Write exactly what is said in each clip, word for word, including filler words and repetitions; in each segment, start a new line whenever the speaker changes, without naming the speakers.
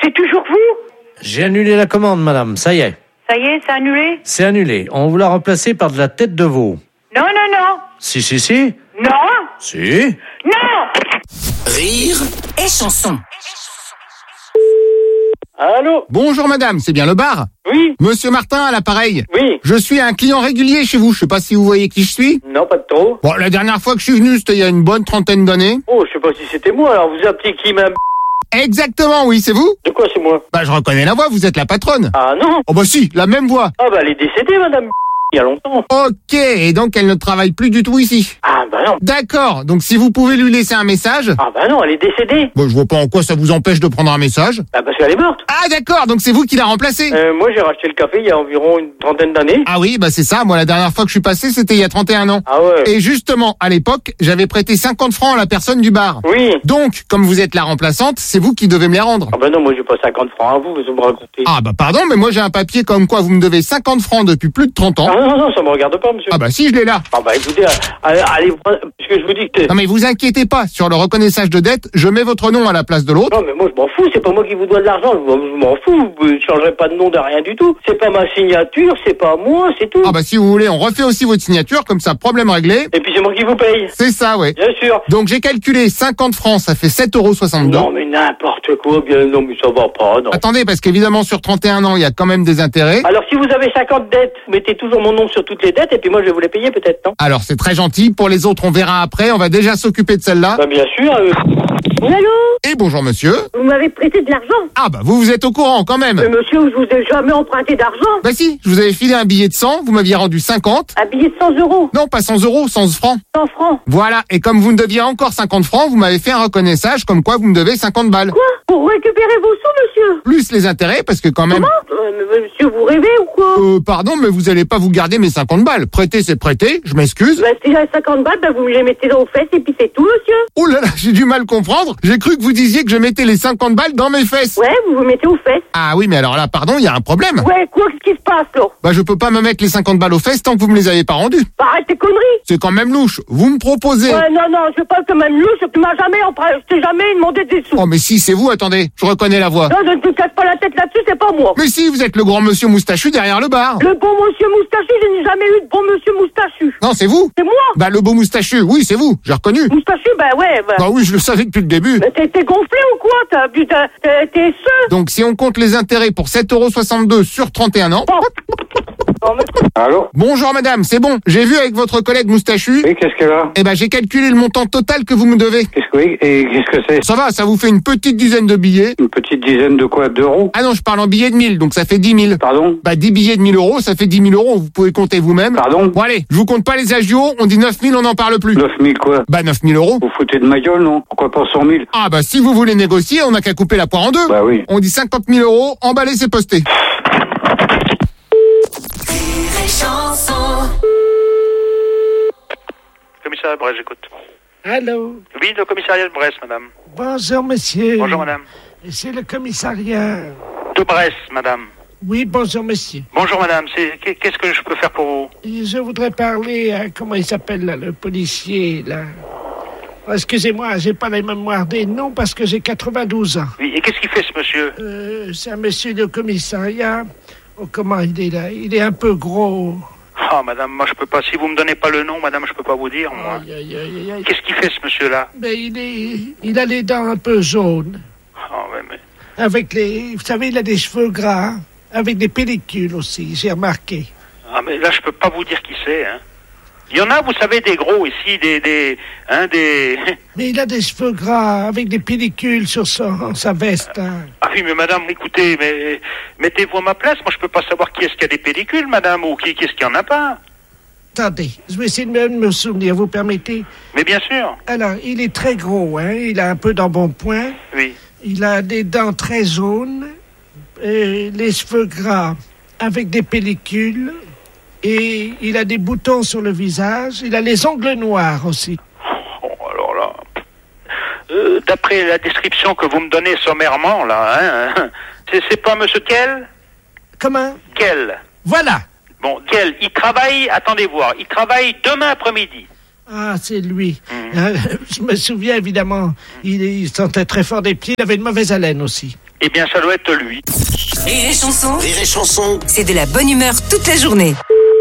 C'est toujours vous?
J'ai annulé la commande, madame, ça y est.
Ça y est, c'est annulé?
C'est annulé. On vous l'a remplacé par de la tête de veau.
Non, non, non.
Si, si, si.
Non.
Si.
Non.
Rire et chanson.
Allô?
Bonjour madame, c'est bien le bar?
Oui.
Monsieur Martin à l'appareil.
Oui.
Je suis un client régulier chez vous, je sais pas si vous voyez qui je suis.
Non, pas de trop.
Bon, la dernière fois que je suis venu, c'était il y a une bonne trentaine d'années.
Oh, je sais pas si c'était moi, alors vous appelez qui, ma b***?
Exactement, oui, c'est vous?
De quoi c'est moi?
Bah, je reconnais la voix, vous êtes la patronne.
Ah non.
Oh bah si, la même voix.
Ah bah elle est décédée, madame b***, il y a longtemps.
Ok, et donc elle ne travaille plus du tout ici.
Ah bah non.
D'accord, donc si vous pouvez lui laisser un message...
Ah bah non, elle est décédée.
Bon, je vois pas en quoi ça vous empêche de prendre un message.
Ah parce qu'elle est morte.
Ah d'accord, donc c'est vous qui l'a remplacée.
Euh, moi j'ai racheté le café il y a environ une trentaine d'années.
Ah oui, bah c'est ça, moi la dernière fois que je suis passé, c'était il y a trente et un ans.
Ah ouais.
Et justement, à l'époque, j'avais prêté cinquante francs à la personne du bar.
Oui.
Donc, comme vous êtes la remplaçante, c'est vous qui devez me les rendre.
Ah bah non, moi j'ai pas cinquante francs à vous, vous me racontez.
Ah bah pardon, mais moi j'ai un papier comme quoi vous me devez cinquante francs depuis plus de trente ans.
Ah non, non, non, ça me regarde pas, monsieur.
Ah bah si, je l'ai là.
Ah bah écoutez, allez, allez parce que je vous dis que...
Non mais vous inquiétez pas, sur le reconnaissage de dette, je mets votre nom à la place de l'autre.
Non mais moi je m'en fous, c'est pas moi qui vous dois de l'argent, je je m'en fous, vous ne changerez pas de nom de rien du tout. C'est pas ma signature, c'est pas moi, c'est tout.
Ah bah si vous voulez, on refait aussi votre signature, comme ça, problème réglé.
Et puis c'est moi qui vous paye.
C'est ça, ouais.
Bien sûr.
Donc j'ai calculé cinquante francs, ça fait sept euros soixante-deux.
Non mais n'importe quoi, bien non mais ça va pas, non.
Attendez, parce qu'évidemment sur trente et un ans, il y a quand même des intérêts.
Alors si vous avez cinquante dettes, vous mettez toujours mon nom sur toutes les dettes et puis moi je vais vous les payer peut-être, non?
Alors c'est très gentil, pour les autres on verra après, on va déjà s'occuper de celle-là.
Bah bien sûr. Euh...
Oui, allô?
Et bonjour monsieur.
Vous m'avez prêté de l'argent?
Ah bah vous vous êtes au courant quand même.
Mais monsieur, je vous ai jamais emprunté d'argent.
Bah si, je vous avais filé un billet de cent, vous m'aviez rendu cinquante.
Un billet de cent euros.
Non, pas cent euros, cent francs.
cent francs.
Voilà, et comme vous me deviez encore cinquante francs, vous m'avez fait un reconnaissage comme quoi vous me devez cinquante balles.
Quoi? Pour récupérer vos sous, monsieur?
Plus les intérêts, parce que quand même...
Comment? euh, mais monsieur, vous rêvez ou quoi?
Euh, pardon, mais vous allez pas vous garder mes cinquante balles. Prêter, c'est prêter, je m'excuse.
Bah, si j'ai cinquante balles, bah, vous me les mettez dans aux fesses et puis c'est tout, monsieur.
Oh là là, j'ai du mal comprendre. J'ai cru que vous disiez que je mettais les cinquante balles dans mes fesses.
Ouais, vous vous mettez aux fesses.
Ah oui, mais alors là, pardon, il y a un problème.
Ouais, quoi, qu'est-ce qui se passe, là?
Bah je peux pas me mettre les cinquante balles aux fesses tant que vous me les avez pas rendues.
Bah, arrête tes conneries.
C'est quand même louche. Vous me proposez...
Ouais, non, non, je veux pas que même louche, tu m'as jamais emprunté, je t'ai jamais demandé des sous.
Oh mais si, c'est vous, attendez, je reconnais la voix.
Non, ne te casse pas la tête là-dessus, c'est pas moi.
Mais si, vous êtes le grand monsieur moustachu derrière le bar.
Le bon monsieur moustachu, je n'ai jamais eu de bon monsieur moustachu.
Non, c'est vous.
C'est moi.
Bah le beau moustachu, oui, c'est vous, j'ai reconnu.
Moustachu, bah ouais, bah.
Bah oui, je le savais depuis le début.
Mais t'es, t'es gonflé ou quoi? T'as bu, t'as, t'es, t'es seul.
Donc si on compte les intérêts pour sept euros soixante-deux sur trente et un ans...
Bon. Non, mais...
Allô?
Bonjour madame, c'est bon, j'ai vu avec votre collègue moustachu.
Oui, qu'est-ce qu'elle a?
Eh ben j'ai calculé le montant total que vous me devez.
Qu'est-ce que oui? Et qu'est-ce que c'est?
Ça va, ça vous fait une petite dizaine de billets.
Une petite dizaine de quoi? D'euros?
Ah non, je parle en billets de mille, donc ça fait dix mille.
Pardon?
Bah dix billets de mille euros, ça fait dix mille euros, vous pouvez compter vous-même.
Pardon?
Bon allez, je vous compte pas les agios, on dit neuf mille, on n'en parle plus.
neuf mille quoi?
Bah neuf mille euros.
Vous foutez de ma gueule, non? Pourquoi pas cent mille?
Ah bah si vous voulez négocier, on n'a qu'à couper la poire en deux.
Bah oui.
On dit cinquante mille euros, emballé c'est posté.
Commissariat de Brest, j'écoute.
Allô?
Oui, le commissariat de Brest, madame.
Bonjour, monsieur.
Bonjour, madame.
C'est le commissariat.
De Brest, madame.
Oui, bonjour, monsieur.
Bonjour, madame. C'est... Qu'est-ce que je peux faire pour vous?
Je voudrais parler à... Comment il s'appelle, là, le policier, là? Oh, excusez-moi, j'ai pas la mémoire des noms parce que j'ai quatre-vingt-douze ans.
Oui, et qu'est-ce qu'il fait, ce monsieur?
Euh, c'est un monsieur de commissariat. Oh, comment il est, là? Il est un peu gros.
Ah, madame, moi, je peux pas... Si vous me donnez pas le nom, madame, je peux pas vous dire, moi.
Aïe, aïe, aïe, aïe.
Qu'est-ce qu'il fait, ce monsieur-là?
Ben, il est... Il a les dents un peu jaunes.
Ah, ouais, mais...
Avec les... Vous savez, il a des cheveux gras. Avec des pellicules aussi, j'ai remarqué.
Ah, mais là, je peux pas vous dire qui c'est, hein. Il y en a, vous savez, des gros ici, des... des hein, des...
Mais il a des cheveux gras avec des pellicules sur son, sa veste. Hein.
Ah oui, mais madame, écoutez, mais mettez-vous à ma place. Moi, je peux pas savoir qui est-ce qui a des pellicules, madame, ou qui, qui est-ce qui en a pas.
Attendez, je vais essayer de me, me souvenir, vous permettez?
Mais bien sûr.
Alors, il est très gros, hein. Il a un peu d'embonpoint.
Oui.
Il a des dents très jaunes, et les cheveux gras avec des pellicules, et il a des boutons sur le visage. Il a les ongles noirs aussi.
Oh, alors là... Euh, d'après la description que vous me donnez sommairement, là, hein, c'est, c'est pas monsieur Kell?
Comment?
Kell.
Voilà.
Bon, Kell, il travaille, attendez voir, il travaille demain après-midi.
Ah, c'est lui.
Mmh.
Euh, je me souviens, évidemment, il, il sentait très fort des pieds, il avait une mauvaise haleine aussi.
eh bien ça doit être lui.
Rire et chanson,
Rire et chanson.
c'est de la bonne humeur toute la journée.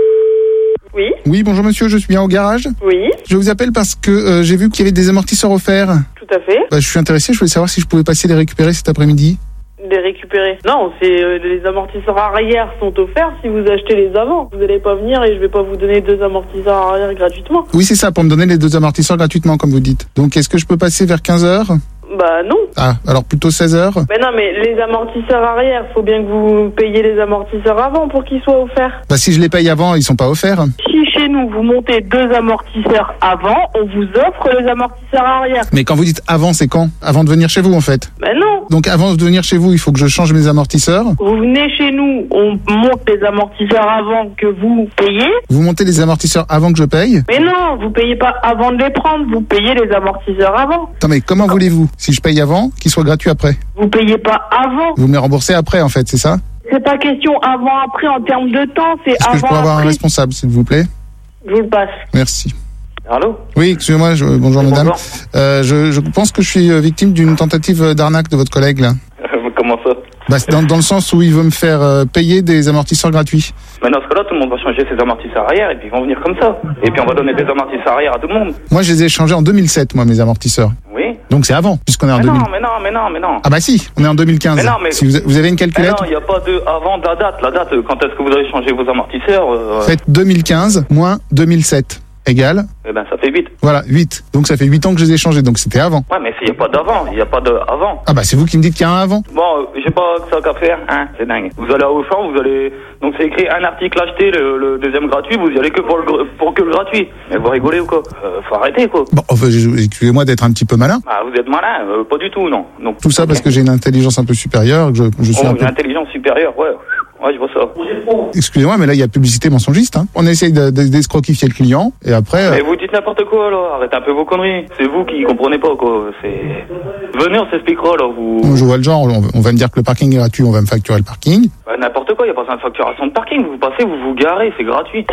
Oui,
Oui, bonjour monsieur, je suis bien au garage.
oui,
Je vous appelle parce que euh, j'ai vu qu'il y avait des amortisseurs offerts.
tout à fait.
Bah, je suis intéressé, je voulais savoir si je pouvais passer les récupérer cet après-midi.
Les récupérer. Non, c'est euh, les amortisseurs arrière sont offerts si vous achetez les avant. Vous n'allez pas venir et je vais pas vous donner deux amortisseurs arrière gratuitement.
Oui, c'est ça, pour me donner les deux amortisseurs gratuitement, comme vous dites. Donc, est-ce que je peux passer vers quinze heures?
Bah non.
Ah, alors plutôt seize heures?
Mais non, mais les amortisseurs arrière, faut bien que vous payiez les amortisseurs avant pour qu'ils soient offerts.
Bah, si je les paye avant, ils sont pas offerts.
Si chez nous, vous montez deux amortisseurs avant, on vous offre les amortisseurs arrière.
Mais quand vous dites avant, c'est quand? Avant de venir chez vous, en fait.
Mais non.
Donc, avant de venir chez vous, il faut que je change mes amortisseurs.
Vous venez chez nous, on monte les amortisseurs avant que vous payez.
Vous montez les amortisseurs avant que je paye.
Mais non, vous payez pas avant de les prendre, vous payez les amortisseurs avant.
Attends, mais comment voulez-vous, si je paye avant, qu'ils soient gratuits après?
Vous payez pas avant.
Vous me les remboursez après, en fait, c'est ça?
C'est pas question avant-après en termes de temps, c'est
Est-ce que je pourrais avoir un
avant-après.
responsable, s'il vous plaît?
Je vous le passe.
Merci.
Allô?
Oui, excusez-moi, je- bonjour madame.
Bonjour.
Euh, je, je pense que je suis euh, victime d'une tentative d'arnaque de votre collègue, là.
Comment ça?
Bah, c'est dans, dans le sens où il veut me faire euh, payer des amortisseurs gratuits.
Mais dans ce cas-là, tout le monde va changer ses amortisseurs arrière et puis ils vont venir comme ça. Et puis on va donner des amortisseurs arrière à tout le monde.
Moi, je les ai changés en deux mille sept, moi, mes amortisseurs.
Oui.
Donc c'est avant, puisqu'on est en
Mais
deux mille.
non, mais non, mais non, mais non.
Ah bah si, on est en deux mille quinze.
Mais non, mais-
Si vous, a- vous avez une
Mais
calculette,
non, il n'y a pas de avant de la date. La date, euh, quand est-ce que vous allez changer vos amortisseurs euh,
faites deux mille quinze moins deux mille sept égale,
Eh ben ça fait huit.
voilà, huit. Donc ça fait huit ans que je les ai changés, donc c'était avant.
Ouais, mais il n'y a pas d'avant, il n'y a pas de avant.
Ah bah c'est vous qui me dites qu'il y a un avant.
Bon, euh, j'ai pas que ça qu'à faire, hein, c'est dingue. Vous allez à Auchan, vous allez... Donc c'est écrit un article acheté, le, le deuxième gratuit, vous y allez que pour le, gr- pour que le gratuit. Mais vous rigolez ou quoi? euh, Faut arrêter, quoi.
Bon, enfin, je- excusez-moi d'être un petit peu malin.
Ah, vous êtes malin, euh, pas du tout, non. Donc,
Tout ça parce que j'ai une intelligence un peu supérieure, que je, je suis
Oh,
un
une
peu...
intelligence supérieure, ouais. Ouais, je vois ça.
Excusez-moi, mais là, il y a publicité mensongiste. Hein. On essaye de- de- d'escroquifier le client, et après...
Mais
euh,
vous dites n'importe quoi, là. Arrêtez un peu vos conneries. C'est vous qui comprenez pas, quoi. C'est... Venez, on s'expliquera, là. Vous...
je vois le genre, on, on va me dire que le parking est gratuit, on va me facturer le parking.
Bah, n'importe quoi, il n'y a pas besoin de facturation de parking. Vous passez, vous vous garez, c'est gratuit.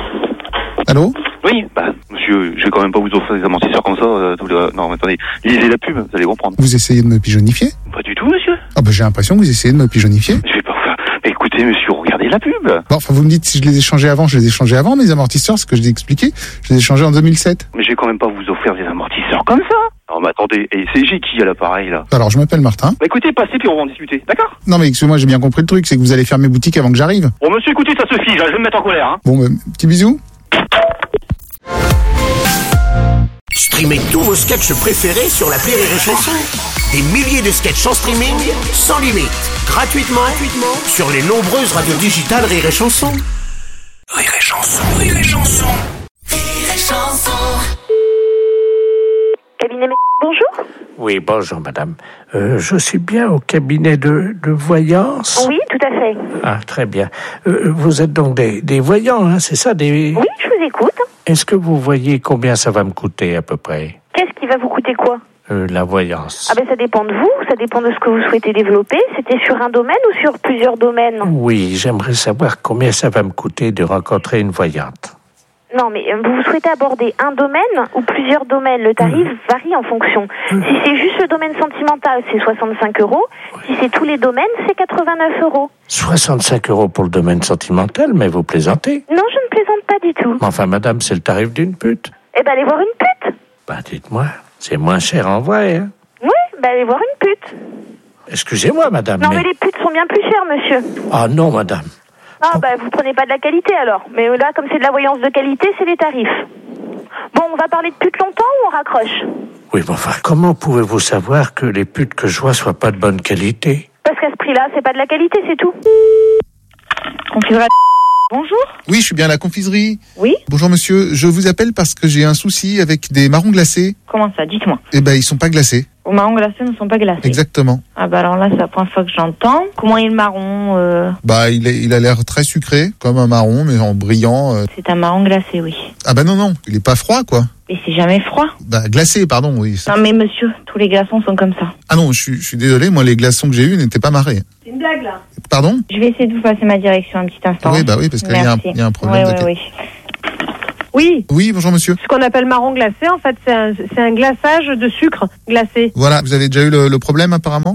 Allô?
Oui, bah, monsieur, je vais quand même pas vous offrir des amortisseurs comme ça. Euh, tous les... Non, mais attendez, lisez la pub, vous allez comprendre.
Vous essayez de me pigeonnifier?
Pas du tout, monsieur.
Ah bah j'ai l'impression que vous essayez de me pigeonnifier.
Je vais pas faire... Mais écoutez, monsieur, regardez la pub.
Bon, enfin, vous me dites si je les ai changés avant, je les ai changés avant, mes amortisseurs, ce que je l'ai expliqué. Je les ai changés en deux mille sept.
Mais je vais quand même pas vous offrir des amortisseurs comme ça. Non, mais attendez, et c'est j'ai qui à l'appareil, là?
Alors, je m'appelle Martin.
Bah écoutez, passez puis on va en discuter, d'accord?
Non, mais excusez-moi, j'ai bien compris le truc, c'est que vous allez fermer boutique avant que j'arrive.
Bon, monsieur, écoutez, ça suffit, là, je vais me mettre en colère, hein.
Bon, bah, petit bisou.
Streamez tous vos sketchs préférés sur l'appli Rire et Chanson. Des milliers de sketchs en streaming, sans limite, gratuitement, gratuitement sur les nombreuses radios digitales Rire et Chanson. Rire et Chanson, Rire et Chanson.
Rire et chanson.
Cabinet, bonjour.
Oui, bonjour madame. Euh, je suis bien au cabinet de, de voyance.
Oui, tout à fait.
Ah, très bien. Euh, vous êtes donc des, des voyants, hein, c'est ça des...
Oui, je vous écoute.
Est-ce que vous voyez combien ça va me coûter à peu près,
Qu'est-ce qui va vous coûter quoi?
euh, la voyance?
Ah ben ça dépend de vous, ça dépend de ce que vous souhaitez développer. C'était sur un domaine ou sur plusieurs domaines?
Oui, j'aimerais savoir combien ça va me coûter de rencontrer une voyante.
Non, mais euh, vous souhaitez aborder un domaine ou plusieurs domaines? Le tarif varie en fonction. Si c'est juste le domaine sentimental, c'est soixante-cinq euros. Si c'est tous les domaines, c'est quatre-vingt-neuf euros.
soixante-cinq euros pour le domaine sentimental, mais vous plaisantez.
Non, je ne plaisante pas du tout.
Enfin madame, c'est le tarif d'une pute.
Eh ben, allez voir une pute.
Bah dites-moi, c'est moins cher en vrai, hein.
Oui, ben allez voir une pute.
Excusez-moi madame,
Non,
mais...
mais les putes sont bien plus chères, monsieur.
Ah non madame.
Ah, bah, vous prenez pas de la qualité, alors. Mais là, comme c'est de la voyance de qualité, c'est les tarifs. Bon, on va parler de putes longtemps ou on raccroche?
Oui, mais enfin, comment pouvez-vous savoir que les putes que je vois soient pas de bonne qualité?
Parce qu'à ce prix-là, c'est pas de la qualité, c'est tout. Confiserie. Bonjour.
Oui, je suis bien à la confiserie.
Oui.
Bonjour monsieur, je vous appelle parce que j'ai un souci avec des marrons glacés.
Comment ça? Dites-moi.
Eh ben, ils sont pas glacés.
Vos marrons glacés ne sont pas glacés.
Exactement.
Ah bah alors là, c'est la première fois que j'entends. Comment est le marron euh...
Bah, il, est, il a l'air très sucré, comme un marron, mais en brillant. euh.
C'est un marron glacé, oui.
Ah bah non, non, il est pas froid, quoi.
Mais c'est jamais froid.
Bah, glacé, pardon, oui.
Non mais monsieur, tous les glaçons sont comme ça.
Ah non, je suis, je suis désolé, moi, les glaçons que j'ai eus n'étaient pas marrés.
C'est une blague là.
Pardon?
Je vais essayer de vous passer ma direction un petit instant.
Oui, bah oui, parce qu'il y a un,
Merci.
il y a un problème.
Ouais,
de...
ouais, oui.
Oui.
Oui, bonjour monsieur.
Ce qu'on appelle marron glacé, en fait, c'est un, c'est un glaçage de sucre glacé.
Voilà, vous avez déjà eu le, le problème apparemment?
Non,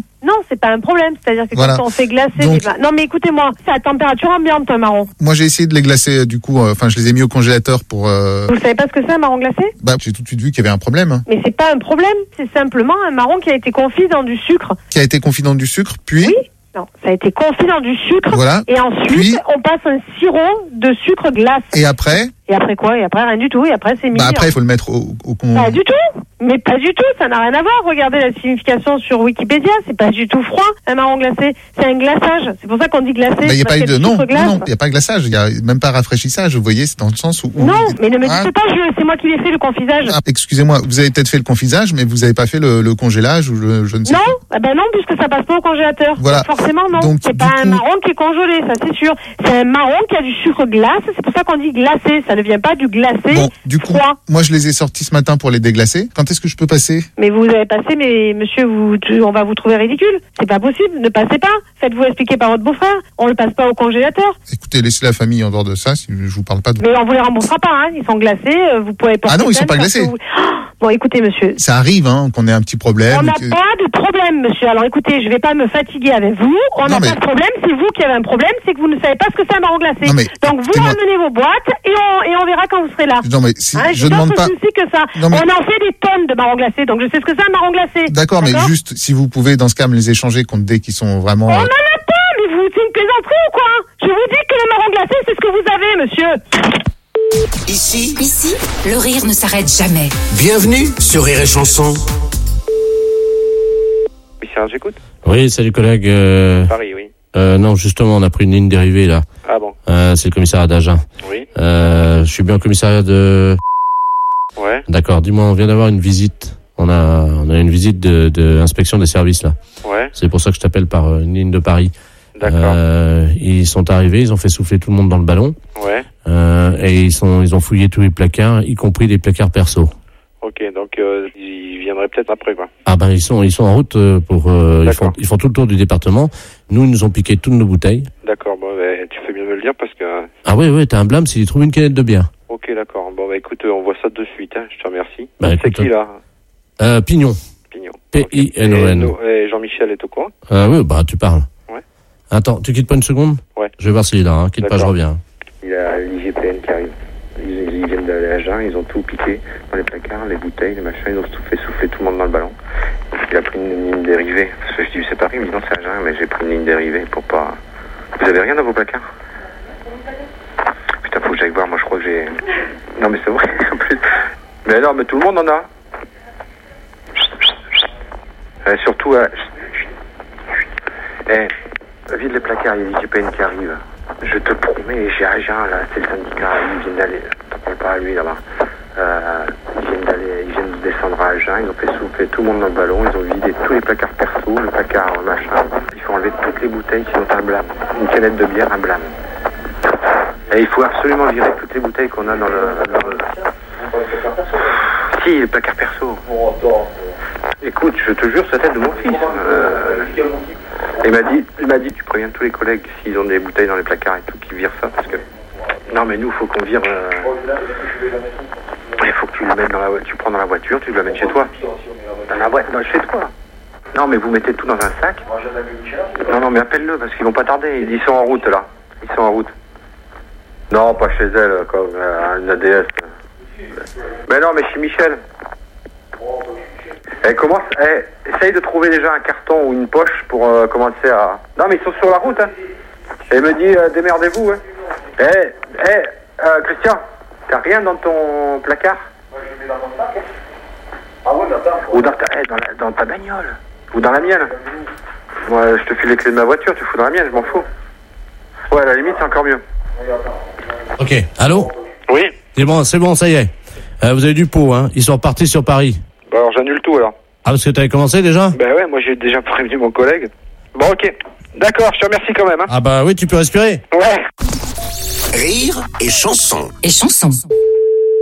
c'est pas un problème. C'est-à-dire que
Voilà.
quand on fait glacer
Donc-
les... Non mais écoutez-moi, c'est à température ambiante un marron.
Moi, j'ai essayé de les glacer, euh, du coup, euh, enfin, je les ai mis au congélateur pour. Euh...
Vous savez pas ce que c'est un marron glacé?
Bah, j'ai tout de suite vu qu'il y avait un problème, hein,
Mais c'est pas un problème, c'est simplement un marron qui a été confit dans du sucre.
qui a été confit dans du sucre, puis.
Oui. Non, ça a été confit dans du sucre.
Voilà.
Et ensuite,
Puis-
on passe un sirop de sucre glace.
Et après,
Et après quoi? Et après rien du tout. Et après c'est mis.
bah après, il faut le mettre au, au con.
Pas du tout. Mais pas du tout. Ça n'a rien à voir. Regardez la signification sur Wikipédia. C'est pas du tout froid, un marron glacé. C'est un glaçage. C'est pour ça qu'on dit glacé.
Bah, il n'y a
parce
pas eu
qu'il y
de
du
non,
sucre
non,
glace.
non, il n'y a pas de glaçage, il n'y a même pas rafraîchissage. Vous voyez, c'est dans le sens où. où-
Non, mais ne me
Ah,
dites pas, je- c'est moi qui l'ai fait le confisage.
ah, excusez-moi, vous avez peut-être fait le confisage, mais vous n'avez pas fait le, le congélage ou le, je ne sais
Non,
pas.
eh ben non, puisque ça passe pas au congélateur.
Voilà.
Donc forcément non.
Donc,
C'est
du
pas un
coup-
marron qui est congelé, ça c'est sûr. C'est un marron qui a du sucre glace. C'est pour ça qu'on dit glacé. Ça ne vient pas du glacé
Bon, du coup,
froid.
moi je les ai sortis ce matin pour les déglacer. Quand est-ce que je peux passer?
Mais vous avez passé, mais monsieur, vous, tu- on va vous trouver ridicule. C'est pas possible. Ne passez pas. Faites-vous expliquer par votre beau-frère. On le passe pas au congélateur.
Écoutez, laissez la famille en dehors de ça, si je vous parle pas de.
Mais on vous les remboursera pas. Hein. Ils sont glacés. euh, Vous pouvez porter
Ah non, ils sont
plainte
pas
parce que
glacés.
vous- Oh, bon, écoutez, monsieur.
Ça arrive, hein, qu'on ait un petit problème.
On n'a
que-
pas de problème, monsieur. Alors écoutez, je vais pas me fatiguer avec vous. On n'a
Non, mais-
pas de problème. C'est vous qui avez un problème. C'est que vous ne savez pas ce que c'est un marron glacé.
Non, mais
Donc vous
écoutez-moi.
ramenez vos boîtes et on, et on verra quand vous serez là.
Non, mais si,
Hein,
je
j'ai
demande
d'autres
pas.
soucis que ça.
Non, mais-
On en fait des tonnes de marrons glacés. Donc je sais ce que c'est un marron glacé.
D'accord, mais juste si vous pouvez dans ce cas me les échanger contre des qui sont vraiment.
On n'en
euh,
a pas, mais vous, c'est une plaisanterie ou quoi? Je vous dis que le marron glacé, c'est ce que vous avez, monsieur.
Ici,
Ici, le rire ne s'arrête jamais.
bienvenue sur Rire et Chanson.
Oui, Serge, j'écoute.
Oui, salut collègue. Euh,
Paris, oui.
euh, non, justement, on a pris une ligne dérivée là.
Ah bon.
Euh, c'est le commissariat d'Agen.
Oui.
Euh, je suis bien au commissariat de...
Ouais.
D'accord, dis-moi, on vient d'avoir une visite. On a, on a une visite de, de inspection des services là.
Ouais.
C'est pour ça que je t'appelle par euh, une ligne de Paris.
D'accord.
Euh, ils sont arrivés, ils ont fait souffler tout le monde dans le ballon.
Ouais.
Euh, et ils sont, ils ont fouillé tous les placards, y compris les placards perso.
Ok, donc euh, ils viendraient peut-être après, quoi.
Ah ben ils sont, ils sont en route euh, pour, euh, ils
D'accord.
font, ils font tout le tour du département. Nous, ils nous ont piqué toutes nos bouteilles.
D'accord, bon, bah, tu fais bien de me le dire parce que...
Ah oui, oui, t'as un blâme s'ils trouvent une canette de bière.
Ok, d'accord. Bon, bah écoute, on voit ça de suite, hein. Je te remercie.
Bah,
C'est
écoute,
qui, là?
Euh, Pignon.
Pignon.
P I N O
Et,
N.
nous- et Jean-Michel est au courant?
Euh, oui, bah tu parles.
Ouais.
Attends, tu quittes pas une seconde?
Ouais.
Je vais voir s'il est là, hein. Quitte pas, je
D'accord.
reviens.
Il y a l'I G P N qui arrive. Ils, ils viennent d'aller à Jeun, ils ont tout piqué dans les placards, les bouteilles, les machins, ils ont tout fait souffler tout le monde dans le ballon. Il a pris une ligne dérivée. Parce que je dis c'est Paris, il me dit non c'est à Jeun, mais j'ai pris une ligne dérivée pour pas... Vous avez rien dans vos placards? Putain, faut que j'aille voir, moi je crois que j'ai... Non mais c'est vrai, en plus. Mais alors, mais tout le monde en a. Euh, surtout, euh... eh, vide les placards, il y a l'I G P N qui arrive. Je te promets, j'ai à Jeun, là, c'est le syndicat, ils viennent d'aller, t'en parles pas à lui là-bas. Euh, ils viennent d'aller, ils viennent de descendre à Jeun, ils ont fait souffler tout le monde dans le ballon, ils ont vidé tous les placards perso, le placard machin. Il faut enlever toutes les bouteilles, sinon t'as un blâme. Une canette de bière, un blâme. Et il faut absolument virer toutes les bouteilles qu'on a dans le... Dans le... Si, le placard perso. Écoute, je te jure, c'est la tête de mon fils. Euh... Il m'a dit, il m'a dit, tu préviens tous les collègues s'ils ont des bouteilles dans les placards et tout, qu'ils virent ça parce que. Non, mais nous, faut qu'on vire. Euh... Il faut que tu le mettes dans la, tu prends dans la voiture, tu le mets chez toi. Dans la voiture, chez toi. Non, mais vous mettez tout dans un sac. Non, non, mais appelle-le parce qu'ils vont pas tarder. Ils sont en route là. Ils sont en route. Non, pas chez elle, comme euh, une A D S. Mais non, mais chez Michel. Eh, commence, eh, essaye de trouver déjà un carton ou une poche pour euh, commencer à... Non, mais ils sont sur la route, hein. Et il me dit, euh, démerdez-vous, hein. Eh, eh, euh, Christian, t'as rien dans ton placard? Moi, je mets dans mon sac. Ah ouais, dans ta... Ou dans ta, eh, dans, la, dans ta bagnole. Ou dans la mienne. Moi, je te file les clés de ma voiture, tu fous dans la mienne, je m'en fous. Ouais, à la limite, c'est encore mieux.
Ok, allô?
Oui.
C'est bon, c'est bon, ça y est. Euh, vous avez du pot, hein. Ils sont repartis sur Paris.
Bah alors j'annule tout alors.
Ah, parce que t'avais commencé déjà?
Ben ouais, moi j'ai déjà prévenu mon collègue. Bon, ok. D'accord, je te remercie quand même. Hein.
Ah bah oui, tu peux respirer.
Ouais.
Rire et Chanson.
Et chanson.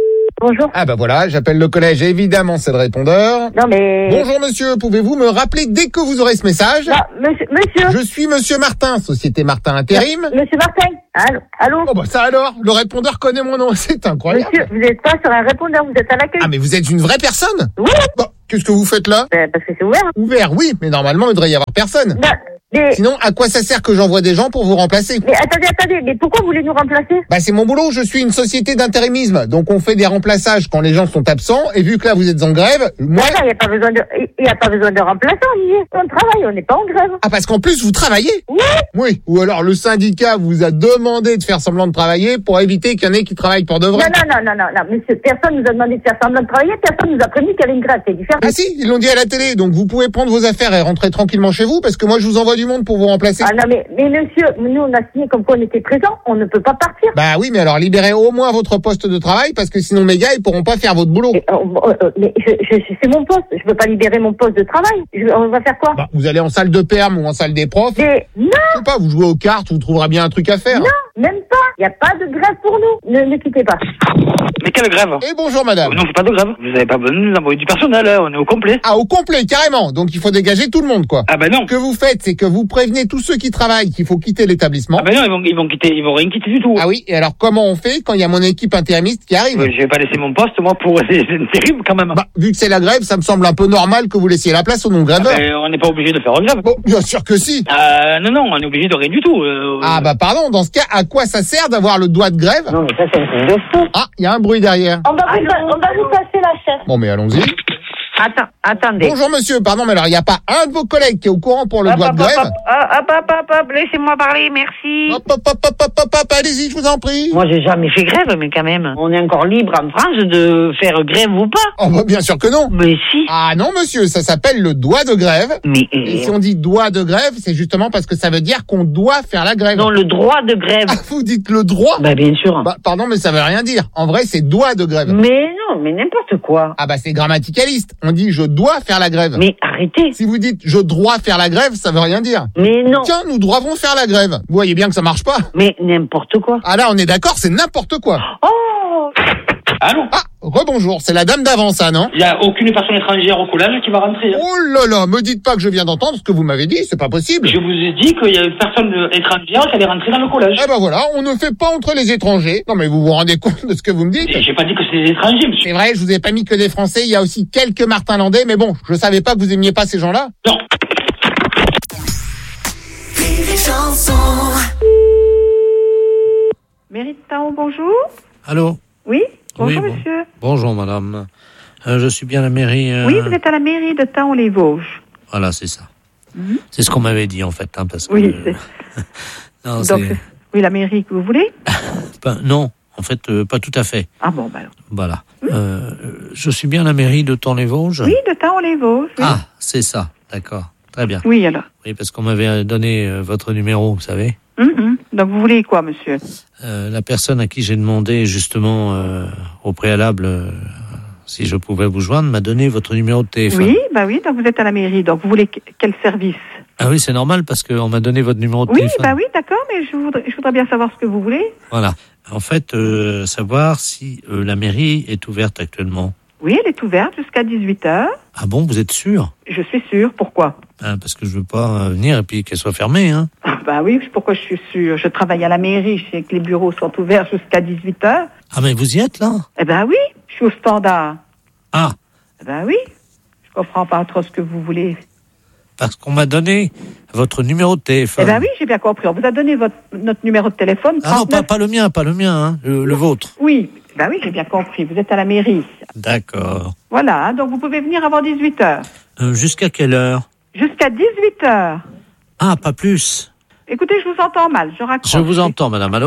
bonjour.
Ah bah voilà, j'appelle le collège, évidemment c'est le répondeur.
Non mais...
Bonjour monsieur, pouvez-vous me rappeler dès que vous aurez ce message?
Non, monsieur, monsieur.
Je suis monsieur Martin, Société Martin Intérim.
Non, monsieur Martin, allô, allô.
Oh bah ça alors, le répondeur connaît mon nom, c'est incroyable.
Monsieur, vous n'êtes pas sur un répondeur, vous êtes à l'accueil.
Ah mais vous êtes une vraie personne?
Oui.
Bon, qu'est-ce que vous faites là?
Ben, parce que c'est ouvert.
Ouvert, oui, mais normalement il devrait y avoir personne.
Ben, mais...
Sinon, à quoi ça sert que j'envoie des gens pour vous remplacer?
Mais attendez, attendez, mais pourquoi vous voulez nous remplacer?
Bah c'est mon boulot, je suis une société d'intérimisme, donc on fait des remplaçages quand les gens sont absents, et vu que là vous êtes en grève, moi...
Non, il n'y a pas besoin de, il y a pas besoin de remplaçant, Olivier. On travaille, on n'est pas en grève.
Ah parce qu'en plus vous travaillez?
Oui.
Oui, ou alors le syndicat vous a demandé de faire semblant de travailler pour éviter qu'il y en ait qui travaillent pour de vrai.
Non, non, non, non, non, non, monsieur, personne nous a demandé de faire semblant de travailler, personne nous a prévenu qu'il y avait une grève, c'est différent.
Ah si, ils l'ont dit à la télé, donc vous pouvez prendre vos affaires et rentrer tranquillement chez vous, parce que moi je vous envoie du monde pour vous remplacer.
Ah non, mais, mais monsieur, nous on a signé comme quoi on était présents, on ne peut pas partir.
Bah oui, mais alors libérez au moins votre poste de travail, parce que sinon mes gars, ils pourront pas faire votre boulot.
Mais, euh, euh, mais je, je, c'est mon poste, je peux pas libérer mon poste de travail. Je, on va faire quoi?
Bah, vous allez en salle de perm ou en salle des profs.
Mais non.
Je sais pas, vous jouez aux cartes, vous trouverez bien un truc à faire.
Non, même pas. Il n'y a pas de grève pour nous. Ne, ne quittez pas.
Mais quelle grève?
Et bonjour madame.
Non, c'est pas de grève. Vous n'avez pas besoin de nous envoyer du personnel, hein. On est au complet.
Ah, au complet, carrément. Donc il faut dégager tout le monde, quoi.
Ah ben non.
Ce que vous faites, c'est que vous prévenez tous ceux qui travaillent qu'il faut quitter l'établissement.
Ah ben non, ils vont, ils vont quitter, ils vont rien quitter du tout.
Ah oui, et alors comment on fait quand il y a mon équipe intérimiste qui arrive?
Euh, Je vais pas laisser mon poste, moi, pour... C'est terrible, quand même.
Bah, vu que c'est la grève, ça me semble un peu normal que vous laissiez la place aux non-gréveurs.
Ah ben, on n'est pas obligé de faire une grève.
Bon, bien sûr que si.
Euh, non, non, on est obligé de rien du tout. Euh,
Ah bah pardon, dans ce cas, à quoi ça sert d'avoir le doigt de grève?
Non, mais ça, c'est un truc de fou.
Ah, il y a un bruit derrière.
On va, vous, on va vous passer la chaise.
Bon, mais allons-y.
Attends, attendez.
Bonjour monsieur, pardon, mais alors il n'y a pas un de vos collègues qui est au courant pour le
hop,
doigt
hop,
de grève?
Hop, hop, hop, hop, hop, laissez-moi parler, merci.
Hop, hop, hop, hop, hop, hop, hop, allez-y, je vous en prie.
Moi, j'ai jamais fait grève, mais quand même. On est encore libre en France de faire grève ou pas.
Oh bah bien sûr que non.
Mais si.
Ah non monsieur, ça s'appelle le doigt de grève.
Mais
Et si on dit doigt de grève, c'est justement parce que ça veut dire qu'on doit faire la grève.
non, le droit de grève.
Ah, vous dites le droit?
Bah, bien sûr.
Bah pardon, mais ça veut rien dire. En vrai, c'est doigt de grève.
Mais non, mais n'importe quoi.
Ah bah c'est grammaticaliste. On dit je dois faire la grève.
Mais arrêtez.
Si vous dites je dois faire la grève, ça veut rien dire.
Mais non.
Tiens, nous devons faire la grève. Vous voyez bien que ça marche pas.
Mais n'importe quoi.
Ah là, on est d'accord, c'est n'importe quoi.
Oh.
Allô?
Ah, rebonjour, c'est la dame d'avant, ça, non?
Il n'y a aucune personne étrangère au collège qui va rentrer. Hein.
Oh là là, me dites pas que je viens d'entendre ce que vous m'avez dit, c'est pas possible.
Je vous ai dit qu'il y a une personne étrangère qui allait rentrer dans le collège.
Eh ben voilà, on ne fait pas entre les étrangers. Non mais vous vous rendez compte de ce que vous me dites?
J'ai pas dit que c'était des étrangers, monsieur.
C'est vrai, je vous ai pas mis que des Français, il y a aussi quelques Martin Landais, mais bon, je savais pas que vous aimiez pas ces gens-là.
Non.
Méritant, bonjour.
Allô?
Oui, bonjour
Oui, bon-
monsieur.
Bonjour madame. Euh, je suis bien à la mairie. euh,
Oui, vous êtes à la mairie de Taon-les-Vosges.
Voilà, c'est ça.
Mhm.
C'est ce qu'on m'avait dit en fait. Hein, parce que,
Oui, c'est-
non,
Donc,
c'est-
oui, la mairie que vous voulez.
pas- non, en fait, euh, pas tout à fait.
Ah bon, bah alors.
Voilà. Euh, je suis bien à la mairie de Taon-les-Vosges.
Oui, de Taon-les-Vosges. Oui.
Ah, c'est ça. D'accord. Très bien.
Oui, alors.
Oui, parce qu'on m'avait donné euh, votre numéro, vous savez.
Mhm. Donc, vous voulez quoi, monsieur?
Euh, la personne à qui j'ai demandé justement euh, au préalable euh, si je pouvais vous joindre m'a donné votre numéro de téléphone.
Oui, bah oui, donc vous êtes à la mairie. Donc, vous voulez que- quel service?
Ah oui, c'est normal parce qu'on m'a donné votre numéro de
Oui,
téléphone.
bah oui, d'accord, mais je voudrais, je voudrais bien savoir ce que vous voulez.
Voilà. En fait, euh, savoir si euh, la mairie est ouverte actuellement.
Oui, elle est ouverte jusqu'à dix-huit heures.
Ah bon, vous êtes sûr?
Je suis sûre. Pourquoi?
Ah, parce que je veux pas euh, venir et puis qu'elle soit fermée, hein.
Ah, bah oui, pourquoi je suis sûre? Je travaille à la mairie, je sais que les bureaux sont ouverts jusqu'à dix-huit heures.
Ah, mais vous y êtes là?
Eh ben oui, je suis au standard.
Ah,
Eh ben oui, je comprends pas trop ce que vous voulez.
parce qu'on m'a donné votre numéro de téléphone.
Eh ben oui, j'ai bien compris. On vous a donné votre, notre numéro de téléphone.
Ah non, pas,
trente-neuf.
pas le mien, pas le mien, hein, le, le vôtre.
Oui, eh ben oui, j'ai bien compris. Vous êtes à la mairie.
D'accord.
Voilà, hein, donc vous pouvez venir avant dix-huit heures.
Euh, jusqu'à quelle heure?
Jusqu'à dix-huit heures.
Ah, pas plus.
Écoutez, je vous entends mal, je raccroche.
Je vous entends, madame. Allô?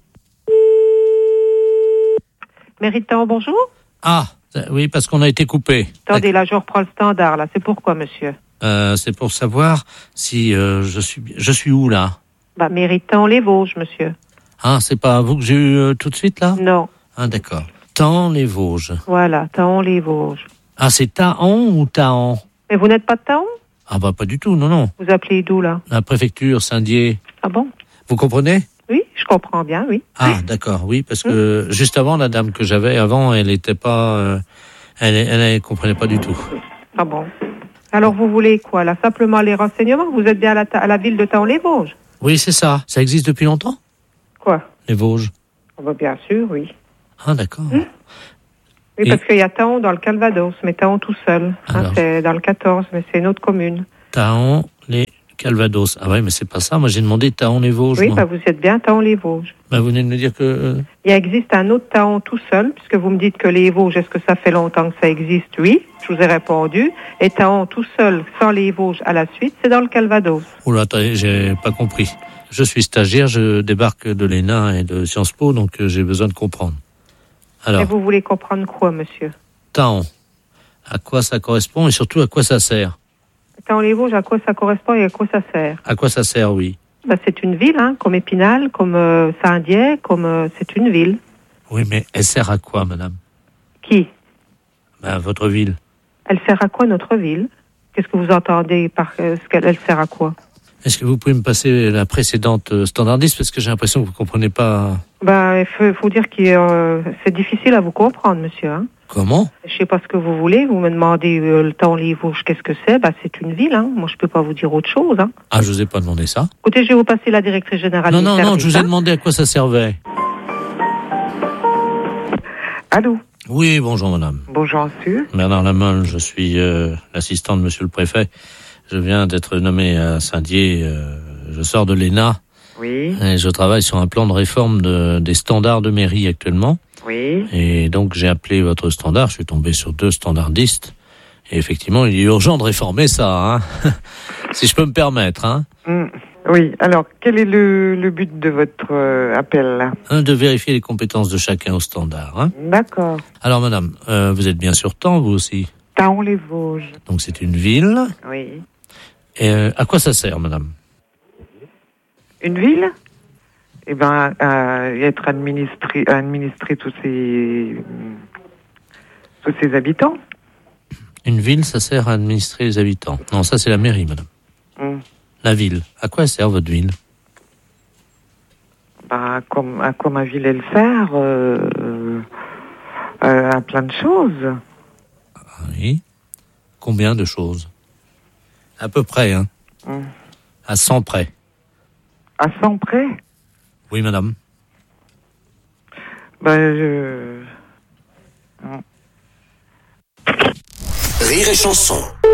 Méritant, bonjour.
Ah, oui, parce qu'on a été coupé.
Attendez, là, je reprends le standard, là. C'est pourquoi, monsieur?
Euh, c'est pour savoir si euh, je suis je suis où là?
Bah, Méritant les Vosges, monsieur.
Ah, c'est pas vous que j'ai eu euh, tout de suite là?
Non.
Ah, d'accord. Taon les Vosges.
Voilà, Taon les Vosges.
Ah, c'est Taon ou Taon?
Mais vous n'êtes pas de Taon?
Ah bah pas du tout, non, non.
Vous appelez d'où, là?
La préfecture Saint-Dié.
Ah bon?
Vous comprenez?
Oui,
je comprends bien, oui.
Ah, d'accord, oui, parce que hum. juste avant, la dame que j'avais avant, elle n'était pas... Euh, elle, elle, elle comprenait pas du tout.
Ah bon. Alors, vous voulez quoi, là? Simplement les renseignements? Vous êtes bien à la, ta- à la ville de Thaon-les-Vosges?
Oui, c'est ça. Ça existe depuis longtemps?
Quoi?
Les Vosges.
Oh, bah, bien sûr, oui.
Ah, d'accord.
Hum. Oui, Et... parce qu'il y a Thaon dans le Calvados, mais Thaon tout seul. Hein, c'est dans le quatorze, mais c'est une autre commune.
Thaon, les Calvados. Ah ouais, mais c'est pas ça. Moi, j'ai demandé Thaon-les-Vosges.
Oui,
moi.
bah, vous êtes bien Thaon-les-Vosges.
Bah, vous venez de me dire que... Euh...
Il existe un autre Thaon tout seul, puisque vous me dites que les Vosges, est-ce que ça fait longtemps que ça existe? Oui, je vous ai répondu. Et Thaon tout seul, sans les Vosges à la suite, c'est dans le Calvados.
Oula, attendez, j'ai pas compris. Je suis stagiaire, je débarque de l'E N A et de Sciences Po, donc euh, j'ai besoin de comprendre. Alors,
et vous voulez comprendre quoi, monsieur?
Thaon, à quoi ça correspond et surtout à quoi ça sert?
Thaon-les-Vosges, à quoi ça correspond et à quoi ça sert?
À quoi ça sert, oui.
Bah, c'est une ville, hein, comme Épinal, comme euh, Saint-Dié, comme euh, c'est une ville.
Oui, mais elle sert à quoi, madame?
Qui?
Ben, votre ville.
Elle sert à quoi, notre ville? Qu'est-ce que vous entendez par euh, ce qu'elle elle sert à quoi?
Est-ce que vous pouvez me passer la précédente euh, standardiste, parce que j'ai l'impression que vous ne comprenez pas...
Ben, il faut, faut dire que euh, c'est difficile à vous comprendre, monsieur. Hein.
Comment?
Je sais pas ce que vous voulez. Vous me demandez euh, le Thaon-les-Vosges, qu'est-ce que c'est? Ben, c'est une ville. Hein. Moi, je peux pas vous dire autre chose. Hein.
Ah, je vous ai pas demandé ça.
Écoutez, je vais vous passer la directrice générale
non,
du
non,
service.
Non, non, je vous ai
hein.
demandé à quoi ça servait.
Allô?
Oui, bonjour, madame.
Bonjour, monsieur.
Bernard Lamolle, je suis euh, l'assistant de monsieur le préfet. Je viens d'être nommé à Saint-Dié. Euh, je sors de l'E N A.
Oui.
Et je travaille sur un plan de réforme de, des standards de mairie actuellement.
Oui.
Et donc, j'ai appelé votre standard. Je suis tombé sur deux standardistes. Et effectivement, il est urgent de réformer ça, hein. Si je peux me permettre, hein.
Mmh. Oui. Alors, quel est le, le but de votre euh, appel, là?
Un, de vérifier les compétences de chacun au standard, hein.
D'accord.
Alors, madame, euh, vous êtes bien sur Thaon, vous aussi?
Thaon-les-Vosges.
Donc, c'est une ville.
Oui.
Et euh, à quoi ça sert, madame?
Une ville? Eh ben, à être administré, administrer tous ses, tous ses habitants.
Une ville, ça sert à administrer les habitants. Non, ça, c'est la mairie, madame.
Mm.
La ville. À quoi sert votre ville?
Bah, comme, à quoi ma ville, elle sert euh, euh, à plein de choses.
Oui. Combien de choses? À peu près, hein.
Mm.
À cent près.
À cent près?
Oui, madame.
Ben, je...
Rire et chanson.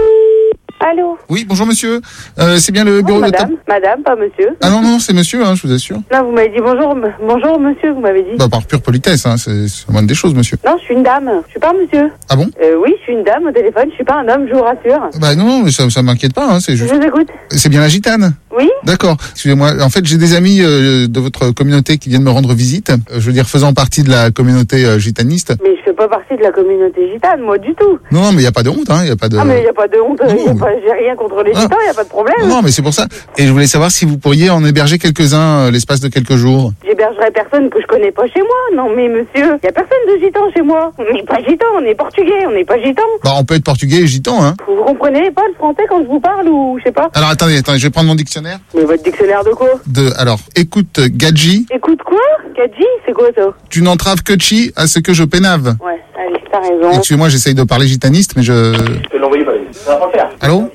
Allô?
Oui, bonjour monsieur. Euh, c'est bien le bureau
oh,
de...
madame, madame, pas monsieur.
Ah non, non, c'est monsieur, hein, je vous assure.
Là, vous m'avez dit bonjour, m- bonjour monsieur, vous m'avez dit.
Bah, par pure politesse, hein, c'est, c'est la moindre des choses, monsieur.
Non, je suis une dame, je suis pas un monsieur.
Ah bon?
Euh, oui, je suis une dame au téléphone, je suis pas un homme, je vous rassure.
Bah non, non, mais ça, ça m'inquiète pas, hein, c'est juste...
Je vous écoute.
C'est bien la gitane?
Oui.
D'accord. Excusez-moi. En fait, j'ai des amis euh, de votre communauté qui viennent me rendre visite. Euh, je veux dire, faisant partie de la communauté euh, gitaniste.
Mais je fais pas partie de la communauté gitane, moi, du tout.
Non, non, mais il n'y a pas de honte, hein. Il y a pas de...
Ah, mais il n'y a pas de honte,
Non,
y a
mais-
pas, j'ai rien contre les
Ah.
gitans, il n'y a pas de problème.
Non, mais c'est pour ça. Et je voulais savoir si vous pourriez en héberger quelques-uns euh, l'espace de quelques jours.
J'hébergerai personne que je connais pas chez moi. Non, mais monsieur, il y a personne de gitan chez moi. On n'est pas gitan, on est portugais, on n'est pas gitan.
Bah, on peut être portugais et gitan, hein.
Vous comprenez pas le français quand je vous parle ou je sais pas?
Alors, attendez, attendez, je vais prendre mon dictionnaire.
Mais votre dictionnaire de quoi?
De, alors, écoute, Gadji,
Écoute quoi? Gadji, c'est quoi ça?
tu n'entraves que chi à ce que je pénave.
Ouais, allez, t'as raison.
Excusez-moi, j'essaye de parler gitaniste, mais je...
Je peux l'envoyer par ça va pas faire.
Allô?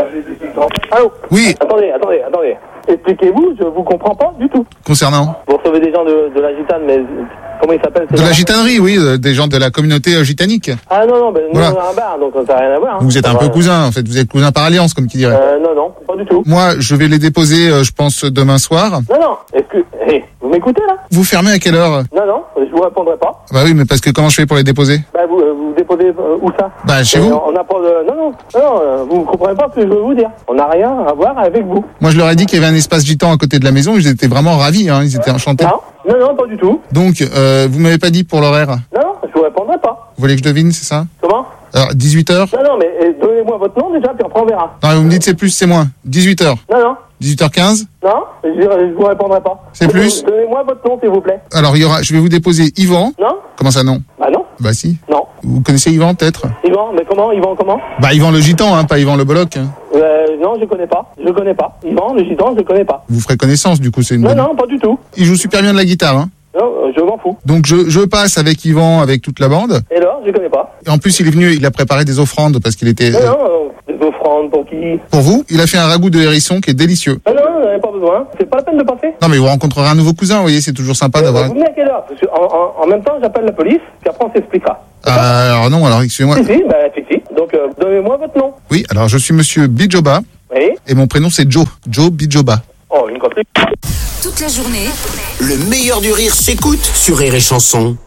Allô?
Oui.
Attendez, attendez, attendez. Expliquez-vous, je vous comprends pas du tout.
Concernant?
Vous recevez des gens de, de la gitane, mais comment ils s'appellent? ces
De la
gens
gitanerie, oui, euh, des gens de la communauté euh, gitanique.
Ah non, non, ben nous
Voilà.
on a un bar, donc ça n'a rien à voir. hein.
Vous êtes
Ça
un
va-
peu cousins, en fait. Vous êtes cousins par alliance, comme qui dirait.
Euh, non, non, pas du tout.
Moi, je vais les déposer, euh, je pense, demain soir.
Non, non, excuse, hey, vous m'écoutez là?
Vous fermez à quelle heure?
Non, non, je vous répondrai pas.
Bah oui, mais parce que comment je fais pour les déposer?
Bah vous, euh, vous déposez euh, où ça?
Bah, chez
Et
vous.
On n'a pas de... Non, non, non, euh, vous ne comprenez pas ce que je veux vous dire. On n'a rien à voir avec vous.
Moi, je leur ai dit qu'il y avait un espace gitan à côté de la maison. Ils étaient vraiment ravis, hein. Ils étaient enchantés.
Non, non, non, pas du tout.
Donc, euh, vous m'avez pas dit pour l'horaire.
Non, non, je vous répondrai pas.
Vous voulez que je devine, c'est ça?
Comment?
Alors, dix-huit heures?
Non, non, mais euh, donnez-moi votre nom déjà, puis après on verra.
Non, vous me dites c'est plus, c'est moins. dix-huit heures.
Non, non,
dix-huit heures quinze?
non, je, je vous répondrai pas.
C'est plus?
Donnez-moi votre nom, s'il vous plaît.
Alors, il y aura, je vais vous déposer Yvan.
Non?
Comment ça, non?
Bah non.
Bah si.
Non.
Vous connaissez Yvan peut-être?
Yvan, mais comment? Yvan comment?
Bah Yvan le gitan, hein, pas Yvan le Bolloc. Hein.
Euh, non, je connais pas. Je connais pas. Yvan, le gitan, je connais pas.
Vous ferez connaissance du coup, c'est une
Non,
bonne...
non, pas du tout.
Il joue super bien de la guitare, hein.
Non, je m'en fous.
Donc je, je passe avec Yvan, avec toute la bande.
Et là, je connais pas.
Et en plus, il est venu, il a préparé des offrandes parce qu'il était...
Non,
euh,
non, euh, des offrandes pour qui?
Pour vous, il a fait un ragoût de hérisson qui est délicieux.
Non, non, j'en ai pas besoin. C'est pas la peine de passer.
Non mais vous rencontrerez un nouveau cousin, vous voyez, c'est toujours sympa d'avoir...
Vous venez à quelle heure? Parce que en, en, en même temps, j'appelle la police, puis après on s'expliquera.
Euh, alors non, alors excusez-moi.
Si, si, bah, si, si. Donc, euh, donnez-moi votre nom.
Oui, alors je suis monsieur Bijoba.
Oui.
Et mon prénom c'est Joe. Joe Bijoba.
Oh, une connerie.
Toute la journée,
Le meilleur du rire s'écoute sur Rire et Chanson.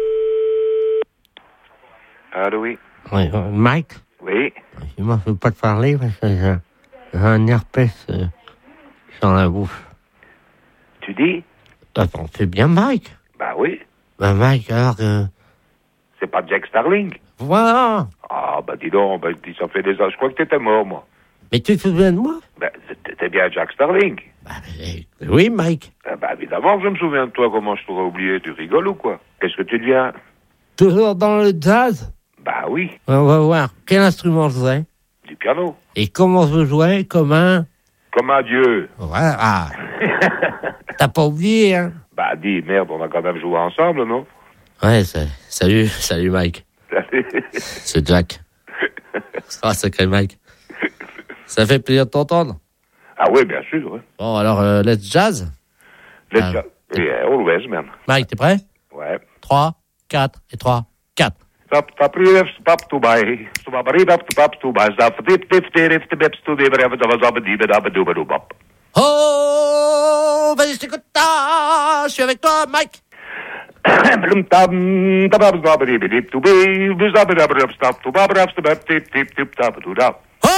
Allô, oui.
Oui, euh, Mike,
Oui.
moi je veux pas te parler parce que j'ai j'ai un herpès euh, dans la bouche.
Tu dis?
Attends, c'est bien Mike?
Bah oui.
Ben Mike, alors que...
C'est pas Jack Starling?
Voilà.
Ah, bah dis donc, bah, dis, ça fait des ans. Je crois que t'étais mort, moi.
Mais tu te souviens de moi?
Ben, t'étais bien Jack Starling.
Oui, Mike.
Ah, bah évidemment que je me souviens de toi. Comment je t'aurais oublié? Tu rigoles ou quoi? Qu'est-ce que tu deviens?
Toujours dans le jazz?
Bah oui.
On va voir. Quel instrument je jouais?
Du piano.
Et comment je jouais? Comme un...
Comme un dieu.
Voilà. Ah. T'as pas oublié, hein?
Bah dis, merde, on a quand même joué ensemble, non?
Ouais, c'est... salut, salut Mike.
Salut.
C'est Jack. Ah, sacré Mike. Ça fait plaisir de t'entendre.
Ah oui, bien sûr. Ouais.
Bon, alors, euh, let's jazz.
Let's
Ah.
jazz. Yeah, always, man.
Mike, t'es prêt?
Ouais.
trois, quatre et trois, quatre.
Tap tap rif tap to buy. So bap rif tap tap to buy. Zap dip dip dip dip dip to dip dip dip dip dip dip dip dip dip.
Oh, vas-y, je t'écoute. Ah, je suis avec toi, Mike.
Blum tam tabab zap dip dip to be. Zap dip dip stop to bab rap stop dip dip dip tap to dap.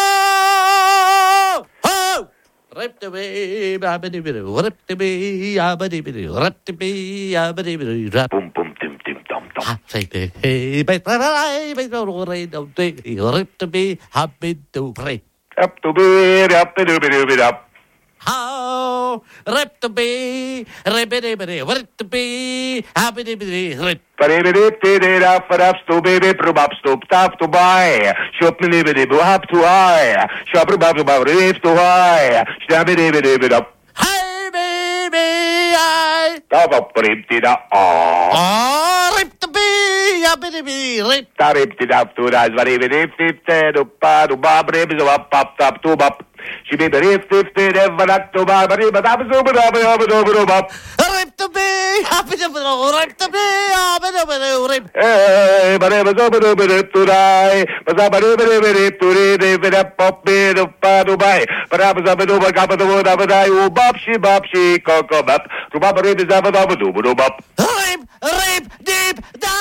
Oh, oh. Rip to be, abadibidi, rip to be, abadibidi, rip to be, abadibidi, rap.
Boom boom tim tim tam tam.
Ah, say the hey, but I, but I don't think rip to be, happy to pray.
Up to be, up to be, be up.
How rip to be, ribidibidi, rip to be, abadibidi, rip.
Paribidip dip up up to baby probab stop tap to buy. Shop me dip up to high. Shop probab to buy rip to high. Stab it dip dip up.
Hey baby, I.
Tap up rip dip up.
Oh, rip to be, abadibidi, rip.
Tarip dip up to rise. Paribidip dip dip up to bab rip up up up to bab. She be the rip dip dip up to bab rip up to bab rip up.
Rip to be, happy to be, rip to be, abadibidi, rip.
Hey, but it was over to to die. But I but it to read it up up bit of Dubai. But I was up over cap of the wood of a die. Oh, bop, she bop, she cock up. To bop it is up of do do bop.
Rip, rip, deep, da,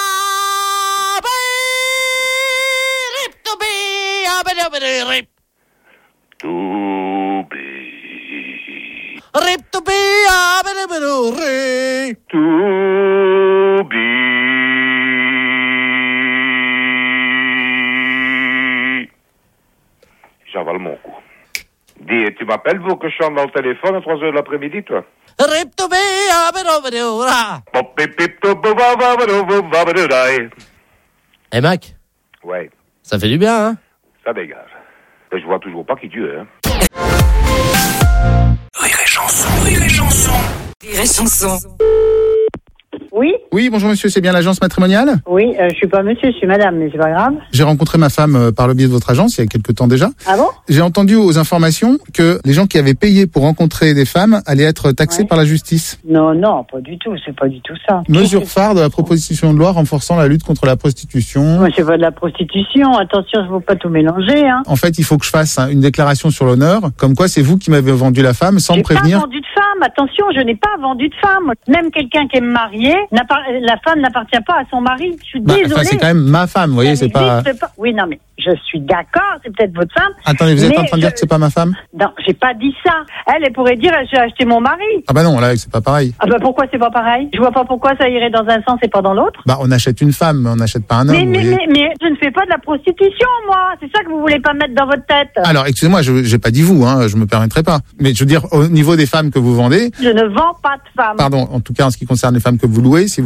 rip to be, abadibidi, rip.
To be.
Rip to be, abadibidi, rip.
To be. J'avale mon coup. Dis, tu m'appelles pour que je chante dans le téléphone à trois heures de l'après-midi, toi?
Rip to be, abadibidi, rip.
Pop, pip, pip, to, bo, ba, ba, ba, do, bo, ba, ba, do, die.
Eh, Mac,
Ouais,
ça fait du bien, hein?
ça dégage. Et je vois toujours pas qui tu es, hein.
Rire et Chanson, Rire et Chanson.
Rire et Chanson.
Oui,
Oui, bonjour monsieur, c'est bien l'agence matrimoniale?
oui, euh, je suis pas monsieur, je suis madame, mais c'est pas grave.
J'ai rencontré ma femme euh, par le biais de votre agence il y a quelques temps déjà.
Ah bon?
J'ai entendu aux informations que les gens qui avaient payé pour rencontrer des femmes allaient être taxés
Ouais.
par la justice.
Non, non, pas du tout, c'est pas du tout ça.
Mesure phare de la proposition de loi renforçant la lutte contre la prostitution.
Moi, c'est pas de la prostitution, attention, je veux pas tout mélanger, hein.
En fait, il faut que je fasse hein, une déclaration sur l'honneur, comme quoi c'est vous qui m'avez vendu la femme sans me
J'ai pas
prévenir.
vendu de femme, attention, je n'ai pas vendu de femme. Même quelqu'un qui est marié, n'appar- la femme n'appartient pas à son mari. Je suis
Bah,
désolée.
enfin, c'est quand même ma femme, vous voyez,
Ça
c'est pas...
n'existe pas. Oui, non, mais je suis d'accord, c'est peut-être votre femme.
Attendez, vous êtes
mais
en train de
je-
dire que c'est pas ma femme?
Non, j'ai pas dit ça. Elle, elle pourrait dire, j'ai acheté mon mari.
Ah bah non, là, c'est pas pareil.
Ah bah pourquoi c'est pas pareil? Je vois pas pourquoi ça irait dans un sens et pas dans l'autre.
Bah, on achète une femme, mais on n'achète pas un homme,
Mais,
vous
mais,
voyez.
mais, mais je ne fais pas de la prostitution, moi. C'est ça que vous voulez pas mettre dans votre tête.
Alors, excusez-moi, je j'ai pas dit vous, hein, je me permettrai pas. Mais je veux dire, au niveau des femmes que vous vendez,
Je ne vends pas de femmes.
pardon, en tout cas en ce qui concerne les femmes que vous louez, si vous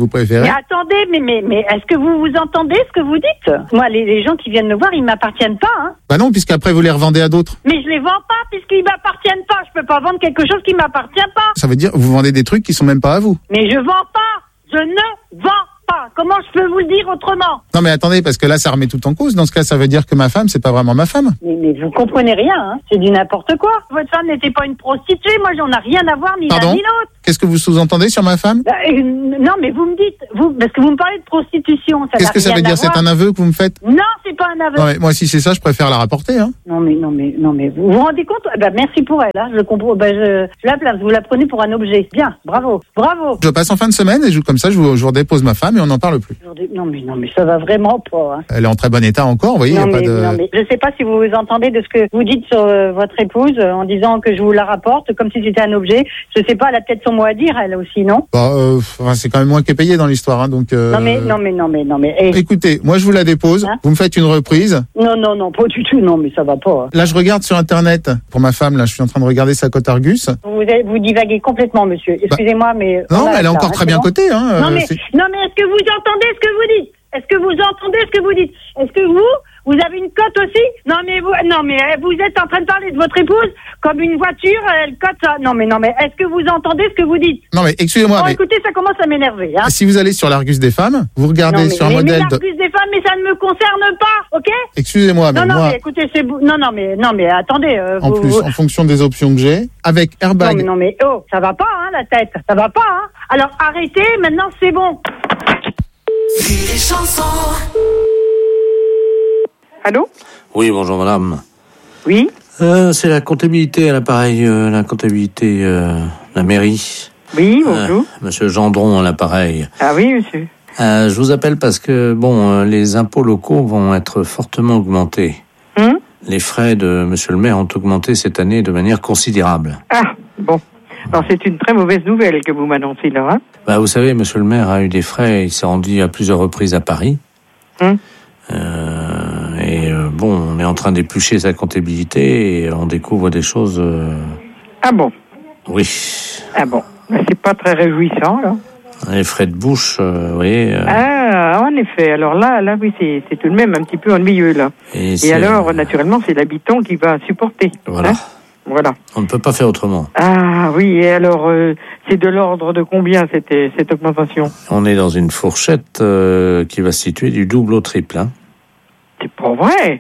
vous préférez.
Mais attendez, mais, mais, mais est-ce que vous vous entendez ce que vous dites? Moi, les, les gens qui viennent me voir, ils m'appartiennent pas, hein.
Bah non, puisqu'après vous les revendez à d'autres.
Mais je les vends pas puisqu'ils m'appartiennent pas. Je peux pas vendre quelque chose qui m'appartient pas.
Ça veut dire vous vendez des trucs qui sont même pas à vous.
Mais je vends pas. Je ne vends pas. Comment je peux vous le dire autrement?
Non mais attendez, parce que là ça remet tout en cause. Dans ce cas, ça veut dire que ma femme, c'est pas vraiment ma femme.
Mais, mais vous comprenez rien, hein. C'est du n'importe quoi. Votre femme n'était pas une prostituée. Moi, j'en ai rien à voir ni l'un
Pardon
ni l'autre.
Qu'est-ce que vous sous-entendez sur ma femme?
Bah, euh, non, mais vous me dites, vous, parce que vous me parlez de prostitution. Ça
Qu'est-ce
n'a
que ça
rien
veut dire?
à
C'est
voir.
un aveu que vous me faites?
Non, c'est pas un aveu.
Non mais moi, si c'est ça, je préfère la rapporter. Hein.
Non mais non mais non mais vous vous rendez compte? Bah, merci pour elle. Hein. Je comprends. Bah, je, je la place. Vous la prenez pour un objet. Bien. Bravo. Bravo.
Je passe en fin de semaine et je, comme ça, je vous, je vous redépose ma femme et on n'en parle plus.
Non mais non mais ça va vraiment pas. Hein.
Elle est en très bon état encore, vous voyez.
Non,
Y a
mais,
pas de...
non mais je sais pas si vous vous entendez de ce que vous dites sur euh, votre épouse euh, en disant que je vous la rapporte comme si c'était un objet. Je sais pas. Elle a peut-être son mot à dire elle aussi, non?
Bah, euh, enfin, c'est quand même moi qui ai payé dans l'histoire, hein, donc. Euh...
Non mais non mais non mais non mais. eh.
Écoutez, moi je vous la dépose.
Hein?
Vous me faites une reprise.
Non non non pas du tout. Non mais ça va pas. Hein.
Là, je regarde sur internet pour ma femme. Là, je suis en train de regarder sa cote Argus.
Vous, êtes- vous divaguez complètement, monsieur. Excusez-moi, mais...
Non,
on
mais elle est
arrête
encore
là,
très
hein,
bien
c'est bon
cotée, hein,
Non,
euh,
mais,
c'est-
non, mais est-ce que vous entendez ce que vous dites? Est-ce que vous entendez ce que vous dites? Est-ce que vous, vous avez une cote aussi? Non, mais vous, non, mais euh, vous êtes en train de parler de votre épouse comme une voiture, elle cote ça. Non, mais non, mais est-ce que vous entendez ce que vous dites?
Non, mais excusez-moi,
Bon,
mais
écoutez, ça commence à m'énerver, hein.
si vous allez sur l'Argus des femmes, vous regardez
Non, mais,
sur un
mais,
modèle
mais
de.
l'Argus des femmes, mais ça ne me concerne pas, ok?
Excusez-moi, mais
Non, non,
moi,
mais écoutez, c'est vous. Non, non, mais, non, mais attendez. euh,
en
vous-
plus,
vous-
en fonction des options que j'ai, avec
Non,
airbag.
mais non, mais oh, ça va pas, hein, la tête. Ça va pas, hein. Alors arrêtez, maintenant c'est bon. Allô?
Oui, bonjour madame.
Oui.
Euh, c'est la comptabilité à l'appareil, euh, la comptabilité, euh, la mairie.
Oui, bonjour.
Euh, Monsieur Gendron à l'appareil.
Ah oui, monsieur.
Euh, je vous appelle parce que, bon, euh, les impôts locaux vont être fortement augmentés.
Hum
Les frais de Monsieur le maire ont augmenté cette année de manière considérable.
Ah, bon. Alors c'est une très mauvaise nouvelle que vous m'annoncez là, hein.
Bah, vous savez, Monsieur le maire a eu des frais, il s'est rendu à plusieurs reprises à Paris.
Hum.
Euh, et euh, bon, on est en train d'éplucher sa comptabilité et on découvre des choses... euh,
Ah bon.
Oui.
Ah bon. Ben, c'est pas très réjouissant, là.
Les frais de bouche, euh, vous voyez... euh,
Ah, en effet. Alors là, là, oui, c'est, c'est tout de même un petit peu ennuyeux, là.
Et
Et,
c'est-
alors, naturellement, c'est l'habitant qui va supporter.
Voilà.
Hein. Voilà.
On ne peut pas faire autrement.
Ah oui, et alors, euh, c'est de l'ordre de combien cette, cette augmentation?
On est dans une fourchette euh, qui va se situer du double au triple. Hein.
C'est pas vrai.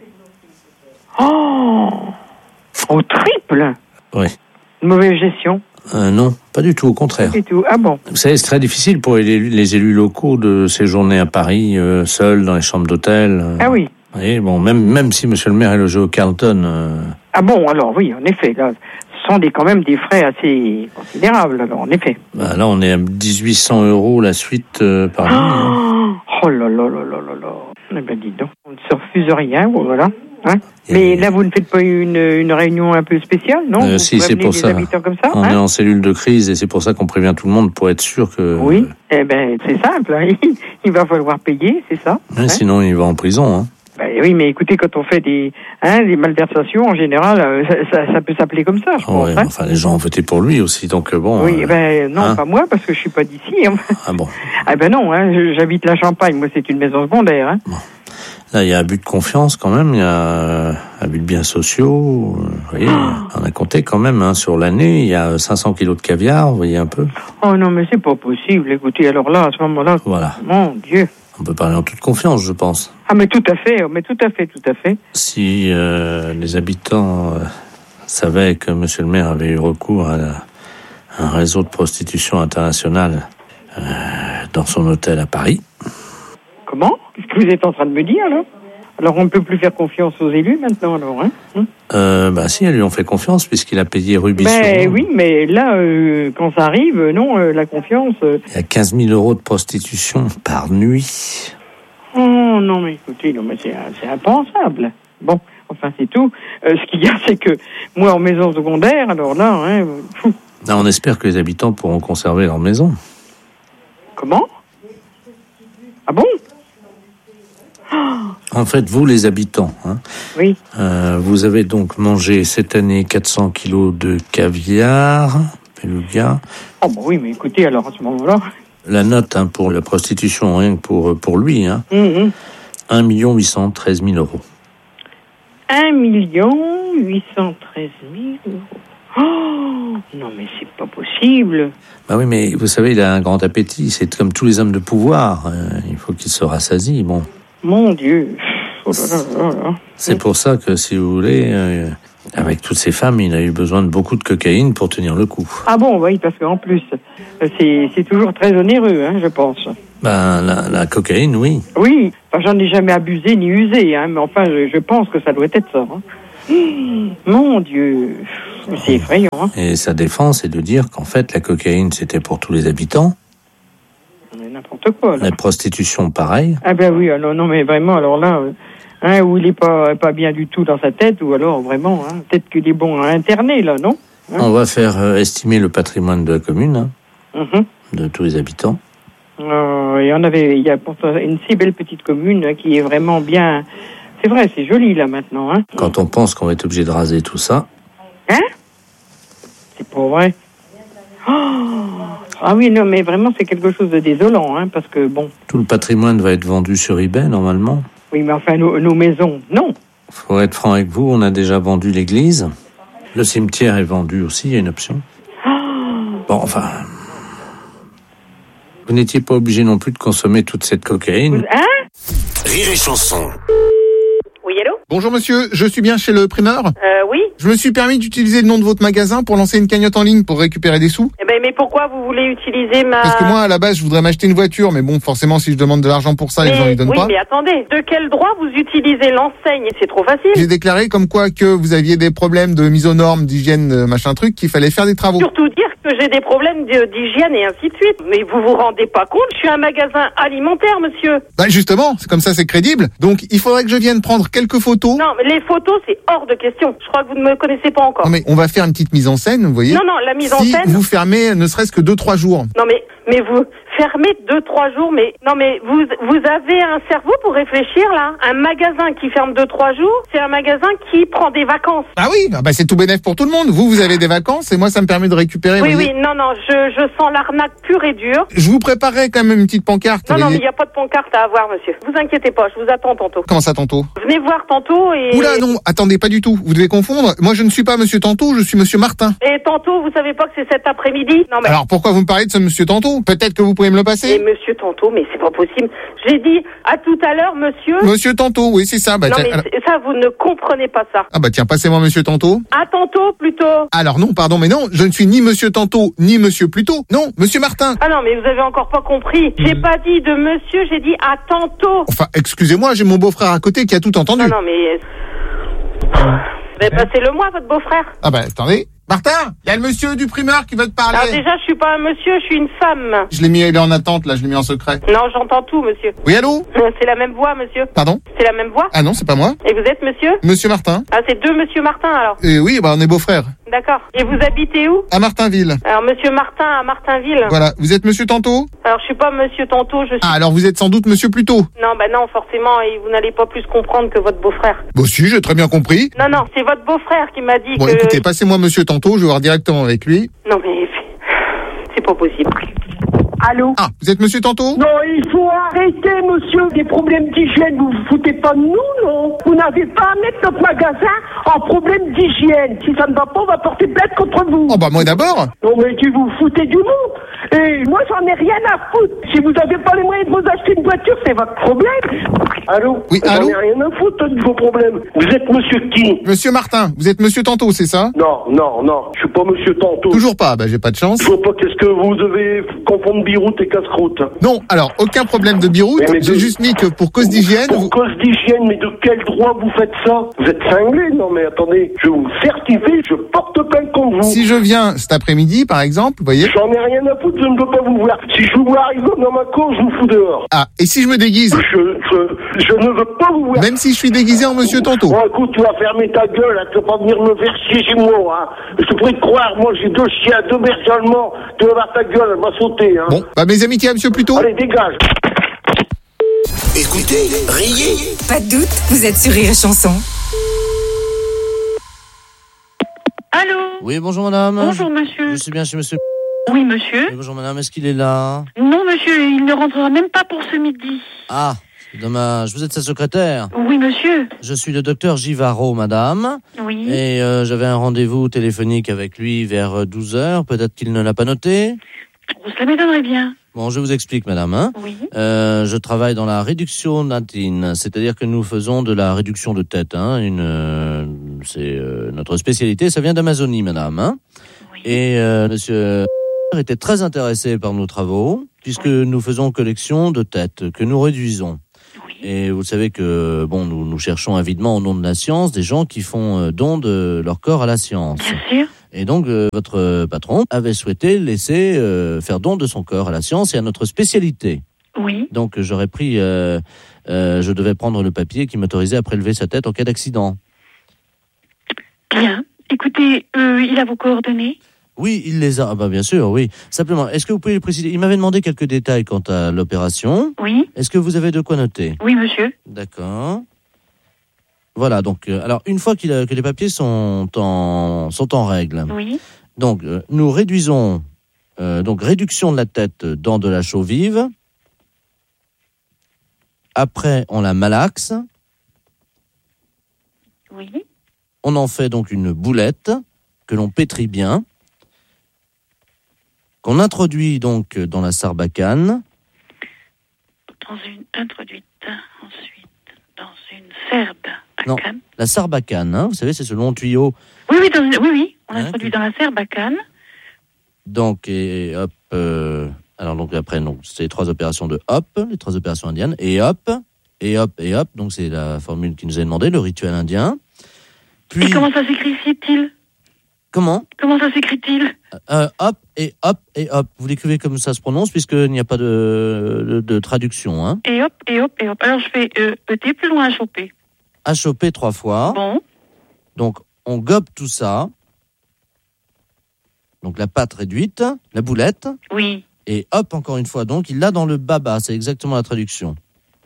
Oh, au triple.
Oui.
Une mauvaise gestion.
Euh, non, pas du tout, au contraire.
Et tout. Ah bon.
Vous savez, c'est très difficile pour les, les élus locaux de séjourner à Paris, euh, seuls, dans les chambres d'hôtel. euh.
Ah oui.
Vous voyez, bon, même, même si Monsieur le maire est logé au Carlton... euh,
Ah bon, alors oui, en effet, là, ce sont des, quand même des frais assez considérables, alors, en effet.
bah, là, on est à dix-huit cents euros la suite euh, par nuit. hein.
Oh là là là là là là. Eh ben, dis donc, on ne se refuse rien, voilà. Hein. Mais là, vous ne faites pas une, une réunion un peu spéciale, non?
Euh,
Vous
si, c'est
prévenez
pour
les
ça.
habitants comme ça,
On
hein?
est en cellule de crise et c'est pour ça qu'on prévient tout le monde pour être sûr que...
Oui, eh ben, c'est simple, hein. Il va falloir payer, c'est ça?
Ouais,
hein?
Sinon, il va en prison. Hein.
Ben oui, mais écoutez, quand on fait des, hein, des malversations, en général, euh, ça, ça, ça peut s'appeler comme ça, je pense.
Ouais,
hein.
enfin, les gens ont voté pour lui aussi, donc euh, bon...
Oui,
euh,
ben non,
hein.
pas moi, parce que je suis pas d'ici. Hein.
Ah bon.
Ah ben non, hein, je- j'habite la Champagne, moi c'est une maison secondaire. Hein.
Là, il y a abus de confiance quand même, il y a euh, abus de biens sociaux. euh, Vous voyez, on a compté quand même hein, sur l'année, il y a cinq cents kilos de caviar, vous voyez un peu.
Oh non, mais c'est pas possible. Écoutez, alors là, à ce moment-là,
Voilà.
mon Dieu.
On peut parler en toute confiance, je pense.
Ah mais tout à fait, mais tout à fait, tout à fait.
Si euh, les habitants euh, savaient que Monsieur le maire avait eu recours à, la- à un réseau de prostitution internationale euh, dans son hôtel à Paris.
Comment? Qu'est-ce que vous êtes en train de me dire, là? Alors on ne peut plus faire confiance aux élus maintenant, alors, hein? Hum?
Euh, bah si, elles lui ont fait confiance puisqu'il a payé Rubis.
Ben oui, mais là, euh, quand ça arrive, euh, non, euh, la confiance... euh,
Il y a quinze mille euros de prostitution par nuit.
Oh non, mais écoutez, non, mais c'est, c'est impensable. Bon, enfin, c'est tout. Euh, ce qu'il y a, c'est que moi, en maison secondaire, alors là, hein, fou.
Là, on espère que les habitants pourront conserver leur maison.
Comment? Ah bon?
En fait, vous, les habitants, hein,
Oui.
euh, vous avez donc mangé cette année quatre cents kilos de caviar, beluga.
Oh bah oui, mais écoutez, alors à ce moment-là...
La note hein, pour la prostitution, rien que pour, pour lui, hein,
Mhm.
un million huit cent treize mille euros.
un million huit cent treize mille euros. Oh, non, mais c'est pas possible.
Bah oui, mais vous savez, il a un grand appétit. C'est comme tous les hommes de pouvoir. Euh, il faut qu'il se rassasie. Bon,
Mon Dieu. Oh là là là là.
c'est pour ça que, si vous voulez, euh, avec toutes ces femmes, il a eu besoin de beaucoup de cocaïne pour tenir le coup.
Ah bon, oui, parce qu'en plus, c'est, c'est toujours très onéreux, hein, je pense.
Ben, la, la cocaïne, oui.
Oui, enfin, j'en ai jamais abusé ni usé, hein, mais enfin, je, je pense que ça doit être ça. Hein. Mon Dieu, c'est effrayant. Hein.
Et sa défense est de dire qu'en fait, la cocaïne, c'était pour tous les habitants.
Mais n'importe quoi, là.
La prostitution, pareil.
Ah ben oui, alors non, mais vraiment, alors là, euh, hein, ou il est pas, pas bien du tout dans sa tête, ou alors vraiment, hein, peut-être qu'il est bon à interner, là, non? Hein?
On va faire euh, estimer le patrimoine de la commune, hein,
Mhm.
de tous les habitants.
Euh, il y en avait, il y a pourtant une si belle petite commune hein, qui est vraiment bien. C'est vrai, c'est joli là maintenant. Hein.
Quand on pense qu'on va être obligé de raser tout ça,
Hein? C'est pas vrai. Oh ah oui, non, mais vraiment, c'est quelque chose de désolant, hein, parce que bon.
tout le patrimoine va être vendu sur eBay, normalement.
Oui, mais enfin, nos, nos maisons, non.
Faut être franc avec vous, on a déjà vendu l'église. Le cimetière est vendu aussi, il y a une option. Bon, enfin... Vous n'étiez pas obligé non plus de consommer toute cette cocaïne.
Hein?
Rire et chanson.
Oui, allô?
Bonjour monsieur, je suis bien chez le primeur.
Euh, oui.
Je me suis permis d'utiliser le nom de votre magasin pour lancer une cagnotte en ligne pour récupérer des sous.
Eh ben, mais pourquoi vous voulez utiliser ma...
Parce que moi, à la base, je voudrais m'acheter une voiture, mais bon, forcément, si je demande de l'argent pour ça, les
Mais-
gens ne donnent
oui,
pas.
mais attendez, de quel droit vous utilisez l'enseigne? C'est trop facile.
J'ai déclaré comme quoi que vous aviez des problèmes de mise aux normes, d'hygiène, euh, machin truc, qu'il fallait faire des travaux.
Surtout dire que j'ai des problèmes de- d'hygiène et ainsi de suite. Mais vous vous rendez pas compte, je suis un magasin alimentaire, monsieur.
Bah justement, c'est comme ça, c'est crédible. Donc, il faudrait que je vienne prendre quelques photos.
Non, mais les photos, c'est hors de question. Je crois que vous ne me connaissez pas encore.
Non, mais on va faire une petite mise en scène, vous voyez.
Non, non, la mise en
si
scène-
vous fermez ne serait-ce que deux, trois jours.
Non, mais, mais vous fermez deux, trois jours, mais, non, mais vous, vous avez un cerveau pour réfléchir, là? Un magasin qui ferme deux, trois jours, c'est un magasin qui prend des vacances.
Ah oui, ah bah c'est tout bénef pour tout le monde. Vous, vous avez des vacances et moi, ça me permet de récupérer.
Oui,
vous
oui,
voyez.
non, non, je, je sens l'arnaque pure et dure.
Je vous préparerai quand même une petite pancarte.
Non,
vous
non, mais
voyez.
il n'y a pas de pancarte à avoir, monsieur. Vous inquiétez pas, je vous attends tantôt.
Comment ça, tantôt?
Venez voir tantôt et...
Oula, non, attendez, pas du tout. Vous devez confondre. Moi, je ne suis pas monsieur Tantôt, je suis monsieur Martin.
Et tantôt, vous savez pas que c'est cet après-midi? Non, mais...
Alors, pourquoi vous me parlez de ce monsieur Tantôt? Peut-être que vous pouvez me le passer?
Mais monsieur tantôt, mais c'est pas possible. J'ai dit à tout à l'heure, monsieur...
Monsieur Tantôt, oui, c'est ça. Bah,
non,
tiens,
mais
alors-
c'est- ça, vous ne comprenez pas ça.
Ah bah tiens, passez-moi monsieur Tantôt.
À tantôt, plutôt.
Alors non, pardon, mais non, je ne suis ni monsieur Tantôt, ni monsieur Plutôt. Non, monsieur Martin.
Ah non, mais vous avez encore pas compris. J'ai pas dit de monsieur, j'ai dit à tantôt.
Enfin, excusez-moi, j'ai mon beau-frère à côté qui a tout entendu.
Non, non, mais... Vous avez passé le mois, votre beau-frère.
Ah bah attendez. Martin, il y a le monsieur du primeur qui veut te parler.
Alors déjà, je suis pas un monsieur, je suis une femme.
Je l'ai mis, il est en attente, là, je l'ai mis en secret.
Non, j'entends tout, monsieur.
Oui, allô?
C'est la même voix, monsieur.
Pardon?
C'est la même voix.
Ah non, c'est pas moi.
Et vous êtes monsieur?
Monsieur Martin.
Ah, c'est deux monsieur Martin, alors.
Et oui, bah on est beaux-frères.
D'accord. Et vous habitez où?
À Martinville.
Alors, monsieur Martin à Martinville.
Voilà, vous êtes monsieur Tantôt?
Alors, je suis pas monsieur tantôt, je suis...
Ah, alors vous êtes sans doute monsieur Plutôt.
Non, bah non, forcément, et vous n'allez pas plus comprendre que votre beau-frère.
Bon si, j'ai très bien compris.
Non, non, c'est votre beau-frère qui m'a dit
Bon,
que...
écoutez, passez-moi monsieur Tantôt, je vais voir directement avec lui.
Non, mais... C'est pas possible.
Allô?
Ah, vous êtes monsieur Tantôt?
Non, il faut arrêter, monsieur, des problèmes d'hygiène. Vous vous foutez pas de nous, non? Vous n'avez pas à mettre notre magasin en problème d'hygiène. Si ça ne va pas, on va porter plainte contre vous.
Oh bah moi d'abord.
Non, mais tu vous foutez du monde. Et moi, j'en ai rien à foutre. Si vous n'avez pas les moyens de vous acheter une voiture, c'est votre problème. Allô?
Oui, allô?
J'en ai rien à foutre de vos problèmes. Vous êtes monsieur qui?
Monsieur Martin, vous êtes monsieur Tantôt, c'est ça?
Non, non, non. Je suis pas monsieur Tantôt.
Toujours pas, bah j'ai pas de chance.
Je vois pas qu'est-ce que vous devez confondre biroute et casse-croûte.
Non, alors aucun problème de biroute,
Mais- mais
j'ai
de-
juste mis que pour cause d'hygiène...
Pour
vous-
cause d'hygiène, mais de quel droit vous faites ça? Vous êtes cinglé? Non mais attendez, je vous certifie, je porte plainte contre vous.
Si je viens cet après-midi, par exemple, vous voyez...
J'en ai rien à foutre, je ne veux pas vous voir. Si je vous vois arriver dans ma cour, je vous fous dehors.
Ah, et si je me déguise?
Je, je, je ne veux pas vous voir.
Même si je suis déguisé en monsieur Tantôt?
Bon, écoute, tu vas fermer ta gueule, hein, tu vas pas venir me faire chier chez moi, hein. Je te prie de croire, moi j'ai deux chiens, deux bergers allemands, tu vas voir ta gueule, elle va sauter, hein.
Bon, bah mes amitiés à monsieur Plutôt.
Allez, dégage.
Écoutez, riez.
Pas de doute, vous êtes sur Rire et Chanson.
Allô?
Oui, bonjour madame.
Bonjour, monsieur.
Je suis bien chez monsieur
Oui, monsieur.
Oui, bonjour madame, est-ce qu'il est là?
Non, monsieur, il ne rentrera même pas pour ce midi.
Ah, c'est dommage. Vous êtes sa secrétaire?
Oui, monsieur.
Je suis le docteur Givaro, madame.
Oui.
Et euh, j'avais un rendez-vous téléphonique avec lui vers douze heures. Peut-être qu'il ne l'a pas noté?
Oh, cela m'étonnerait bien.
Bon, je vous explique, madame. Hein.
Oui.
Euh, je travaille dans la réduction natine, c'est-à-dire que nous faisons de la réduction de tête. Hein, une, euh, c'est euh, notre spécialité. Ça vient d'Amazonie, madame. Hein.
Oui.
Et euh, monsieur était très intéressé par nos travaux, puisque oui. nous faisons collection de têtes que nous réduisons. Oui. Et vous savez que bon, nous, nous cherchons avidement au nom de la science des gens qui font euh, don de leur corps à la science.
Bien sûr.
Et donc, euh, votre patron avait souhaité laisser euh, faire don de son corps à la science et à notre spécialité.
Oui.
Donc, j'aurais pris, euh, euh, je devais prendre le papier qui m'autorisait à prélever sa tête en cas d'accident.
Bien. Écoutez, euh, il a vos coordonnées?
Oui, il les a. Ah bah bien sûr, oui. Simplement, est-ce que vous pouvez préciser? Il m'avait demandé quelques détails quant à l'opération.
Oui.
Est-ce que vous avez de quoi noter?
Oui, monsieur.
D'accord. Voilà, donc, euh, alors, une fois qu'il a, que les papiers sont en, sont en règle,
oui.
donc, euh, nous réduisons, euh, donc, réduction de la tête dans de la chaux vive. Après, on la malaxe.
Oui.
On en fait donc une boulette que l'on pétrit bien, qu'on introduit donc dans la sarbacane.
Dans une, introduite ensuite dans une serbe.
Non, la sarbacane, hein, vous savez, c'est ce long tuyau.
Oui, oui, dans une, oui, oui. On
hein,
introduit que... dans la serbacane.
Donc, et hop, euh, alors donc après, donc, c'est les trois opérations de hop, les trois opérations indiennes, et hop, et hop, et hop, donc c'est la formule qui nous est demandée, le rituel indien. Puis...
Et comment ça s'écrit-il?
Comment
Comment ça s'écrit-il
euh, Hop, et hop, et hop. Vous l'écrivez comme ça se prononce, puisqu'il n'y a pas de, de, de traduction. Hein.
Et hop, et hop, et hop. Alors je fais euh, E T plus loin à choper.
À choper trois fois.
Bon.
Donc, on gobe tout ça. Donc, la pâte réduite, la boulette.
Oui.
Et hop, encore une fois. Donc, il l'a dans le baba. C'est exactement la traduction.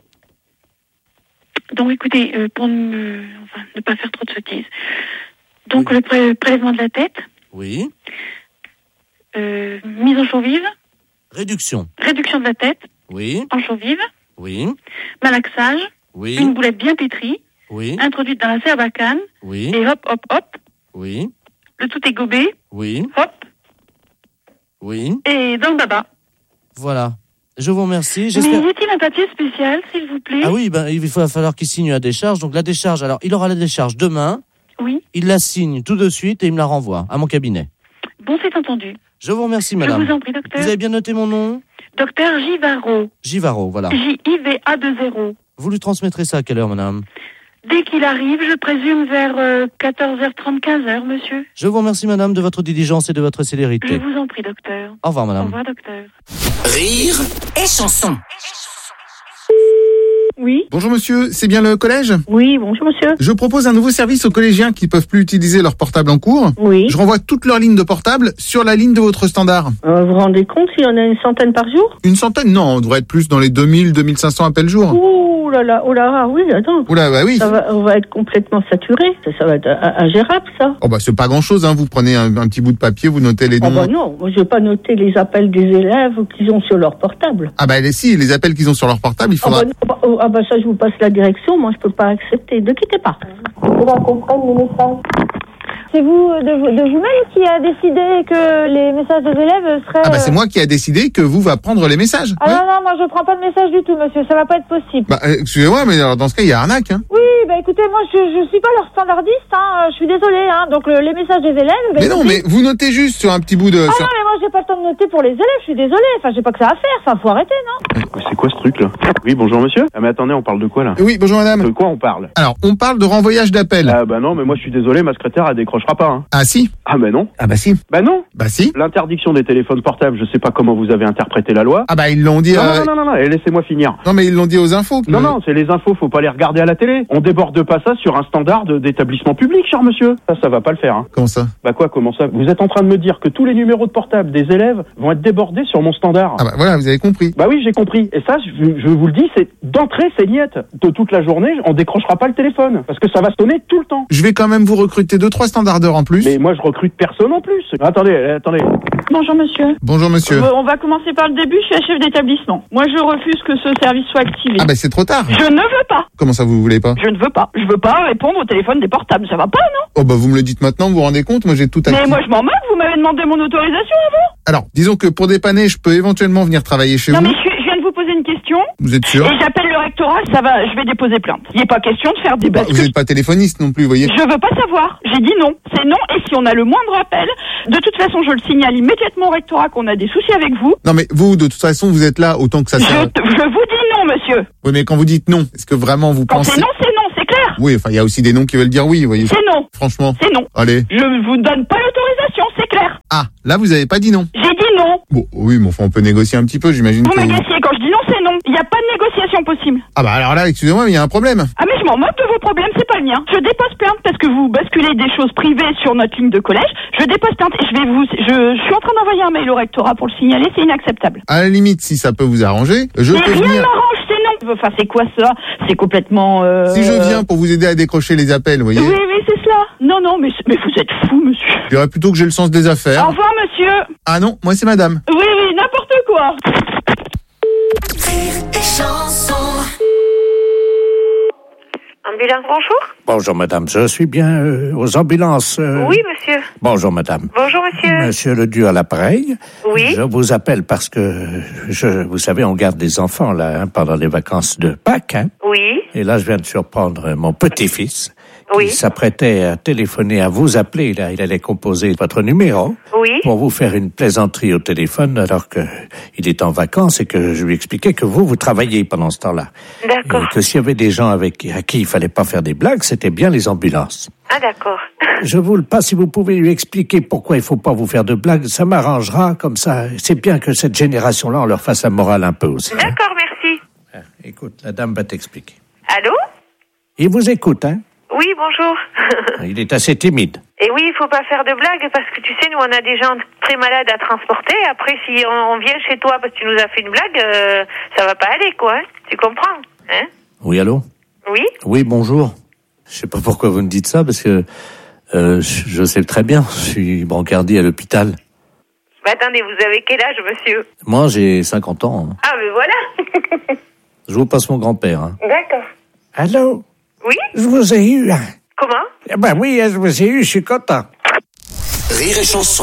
Donc, écoutez, euh, pour ne, enfin, ne pas faire trop de sottises. Donc, oui. le pré- prélèvement de la tête.
Oui.
Euh, mise en chaux vive.
Réduction.
Réduction de la tête.
Oui.
En chaux vive.
Oui.
Malaxage.
Oui.
Une boulette bien pétrie.
Oui.
Introduite dans la serbacane.
Oui.
Et hop, hop, hop.
Oui.
Le tout est gobé.
Oui.
Hop.
Oui.
Et dans le baba.
Voilà. Je vous remercie.
Mais
J'espère...
y a-t-il un papier spécial, s'il vous plaît?
Ah oui, ben, il va falloir qu'il signe la décharge. Donc la décharge, alors il aura la décharge demain.
Oui.
Il la signe tout de suite et il me la renvoie à mon cabinet.
Bon, c'est entendu.
Je vous remercie, madame.
Je vous en prie, docteur.
Vous avez bien noté mon nom?
Docteur Givaro.
Givaro, voilà.
J I V A deux zéro.
Vous lui transmettrez ça à quelle heure, madame?
Dès qu'il arrive, je présume vers euh, quatorze heures trente, quinze heures, monsieur.
Je vous remercie, madame, de votre diligence et de votre célérité.
Je vous en prie, docteur.
Au revoir, madame.
Au revoir, docteur.
Rire
et chanson.
Oui. Bonjour monsieur, c'est bien le collège?
Oui, bonjour monsieur.
Je propose un nouveau service aux collégiens qui ne peuvent plus utiliser leur portable en cours.
Oui.
Je renvoie toutes leurs lignes de portable sur la ligne de votre standard.
Euh, vous vous rendez compte s'il y en a une centaine par jour?
Une centaine? Non, on devrait être plus dans les deux mille, deux mille cinq cents appels jour.
Ouh là là, oh là là, oui, attends.
Ouh là, bah oui.
Ça va, on va être complètement saturé. Ça, ça va être ingérable, ça.
Oh bah c'est pas grand chose, hein. Vous prenez un, un petit bout de papier, vous notez les noms.
Oh bah non, moi je vais pas noter les appels des élèves qu'ils ont sur leur portable.
Ah bah les, si, les appels qu'ils ont sur leur portable, il faudra...
Oh bah, non, oh, ah bah ça je vous passe la direction, moi je peux pas accepter. Ne quittez pas. Il faudra qu'on prenne les messages. C'est vous, de, de vous-même, qui a décidé que les messages des élèves seraient...
Ah bah c'est moi qui a décidé que vous va prendre les messages.
Ah ouais. non, non, moi je prends pas de messages du tout, monsieur, ça va pas être possible.
Bah euh, excusez-moi, mais alors, dans ce cas, il y a arnaque, hein.
Oui, bah écoutez, moi je, je suis pas leur standardiste, hein, je suis désolée, hein, donc le, les messages des élèves... Bah,
mais non,
écoutez...
mais vous notez juste sur un petit bout de...
Ah
sur...
non, mais moi j'ai pas le temps de noter pour les élèves, je suis désolée, enfin j'ai pas que ça à faire, enfin faut arrêter, non?
C'est quoi ce truc là? Oui, bonjour monsieur. Ah mais attendez, on parle de quoi là?
Oui, bonjour madame.
De quoi on parle?
Alors, on parle de renvoyage d'appel.
Ah bah non, mais moi je suis désolé, ma secrétaire elle décrochera pas. Hein.
Ah si?
Ah bah non.
Ah bah si.
Bah non.
Bah si.
L'interdiction des téléphones portables, je sais pas comment vous avez interprété la loi.
Ah bah ils l'ont dit...
Non,
euh...
non, non, non, non, non, laissez-moi finir.
Non mais ils l'ont dit aux infos. Que...
Non, non, c'est les infos, faut pas les regarder à la télé. On déborde pas ça sur un standard de, d'établissement public, cher monsieur. Ça, ça va pas le faire. Hein.
Comment ça?
Bah quoi, comment ça? Vous êtes en train de me dire que tous les numéros de portable des élèves vont être débordés sur mon standard?
Ah bah voilà, vous avez compris.
Bah oui, j'ai compris.
oui. Et ça, je, je vous le dis, c'est d'entrée, c'est niette. De toute la journée, on décrochera pas le téléphone. Parce que ça va sonner tout le temps.
Je vais quand même vous recruter deux, trois standardeurs en plus.
Mais moi, je recrute personne en plus. Attendez, attendez.
Bonjour monsieur.
Bonjour monsieur.
On va commencer par le début, je suis la chef d'établissement. Moi je refuse que ce service soit activé.
Ah bah c'est trop tard.
Je ne veux pas.
Comment ça vous voulez pas?
Je ne veux pas. Je veux pas répondre au téléphone des portables, ça va pas non?
Oh bah vous me le dites maintenant, vous vous rendez compte, moi j'ai tout activé.
Mais moi je m'en moque, vous m'avez demandé mon autorisation avant.
Alors, disons que pour dépanner, je peux éventuellement venir travailler chez
non,
vous.
Non mais je, je viens de vous poser une question.
Vous êtes sûr?
Et j'appelle le rectorat, ça va, je vais déposer plainte. Il n'est pas question de faire des
bah,
bascules.
Vous n'êtes pas téléphoniste non plus, vous voyez.
Je veux pas savoir. J'ai dit non. C'est non. Et si on a le moindre appel, de toute façon, je le signale immédiatement au rectorat qu'on a des soucis avec vous.
Non mais vous, de toute façon, vous êtes là autant que ça sert.
Je, je vous dis non, monsieur.
Oui, mais quand vous dites non, est-ce que vraiment vous
quand
pensez...
Quand c'est non, c'est non, c'est clair.
Oui, enfin, il y a aussi des noms qui veulent dire oui, vous voyez.
C'est non.
Franchement.
C'est non.
Allez.
Je vous donne pas l'autorisation, c'est clair.
Ah, là, vous avez pas dit non.
J'ai dit non.
Bon, oui, mais enfin, on peut négocier un petit peu, j'imagine
vous
que...
Vous m'agacez, quand je dis non, c'est non. Il n'y a pas de négociation possible.
Ah bah alors là, excusez-moi, mais il y a un problème.
Ah mais je m'en moque de vos problèmes, c'est pas le mien. Je dépose plainte parce que vous basculez des choses privées sur notre ligne de collège. Je dépose plainte et je vais vous... Je, je suis en train d'envoyer un mail au rectorat pour le signaler, c'est inacceptable.
À la limite, si ça peut vous arranger, je
mais
peux
rien
venir...
ne m'arrange, c'est non. Enfin, c'est quoi ça? C'est complètement... Euh...
Si je viens pour vous aider à décrocher les appels, vous voyez.
Oui, oui, c'est cela. Non, non, mais, mais vous êtes fou, monsieur.
Je dirais plutôt que j'ai le sens des affaires.
Au revoir, monsieur.
Ah non, moi c'est madame.
Oui, oui, n'importe quoi.
Ambulance, bonjour.
Bonjour madame, je suis bien euh, aux ambulances. Euh...
Oui, monsieur.
Bonjour madame.
Bonjour monsieur.
Monsieur Ledoux à l'appareil.
Oui.
Je vous appelle parce que, je, vous savez, on garde des enfants là hein, pendant les vacances de Pâques. Hein.
Oui.
Et là, je viens de surprendre mon petit-fils.
Oui.
Il s'apprêtait à téléphoner, à vous appeler. Là, il allait composer votre numéro.
Oui.
Pour vous faire une plaisanterie au téléphone alors que il est en vacances et que je lui expliquais que vous, vous travaillez pendant ce temps-là.
D'accord.
Et que s'il y avait des gens avec à qui il fallait pas faire des blagues, c'était bien les ambulances.
Ah d'accord.
Je vous le passe si vous pouvez lui expliquer pourquoi il faut pas vous faire de blagues. Ça m'arrangera comme ça. C'est bien que cette génération-là, on leur fasse la morale un peu aussi.
D'accord, hein. Merci.
Ah, écoute, la dame va t'expliquer.
Allô?
Il vous écoute, hein?
Oui, bonjour.
Il est assez timide.
Et oui, il faut pas faire de blagues parce que tu sais, nous on a des gens très malades à transporter. Après, si on, on vient chez toi parce que tu nous as fait une blague, euh, ça va pas aller, quoi. Hein? Tu comprends, hein?
Oui, allô?
Oui?
Oui, bonjour. Je sais pas pourquoi vous me dites ça parce que euh, je, je sais très bien. Je suis brancardier à l'hôpital.
Bah attendez, vous avez quel âge, monsieur?
Moi, j'ai cinquante ans. Hein.
Ah, mais voilà.
Je vous passe mon grand-père. Hein.
D'accord.
Allô?
Oui?
Je vous ai eu. Hein.
Comment?
Eh ben oui, je vous ai eu, je suis content.
Rire et chanson.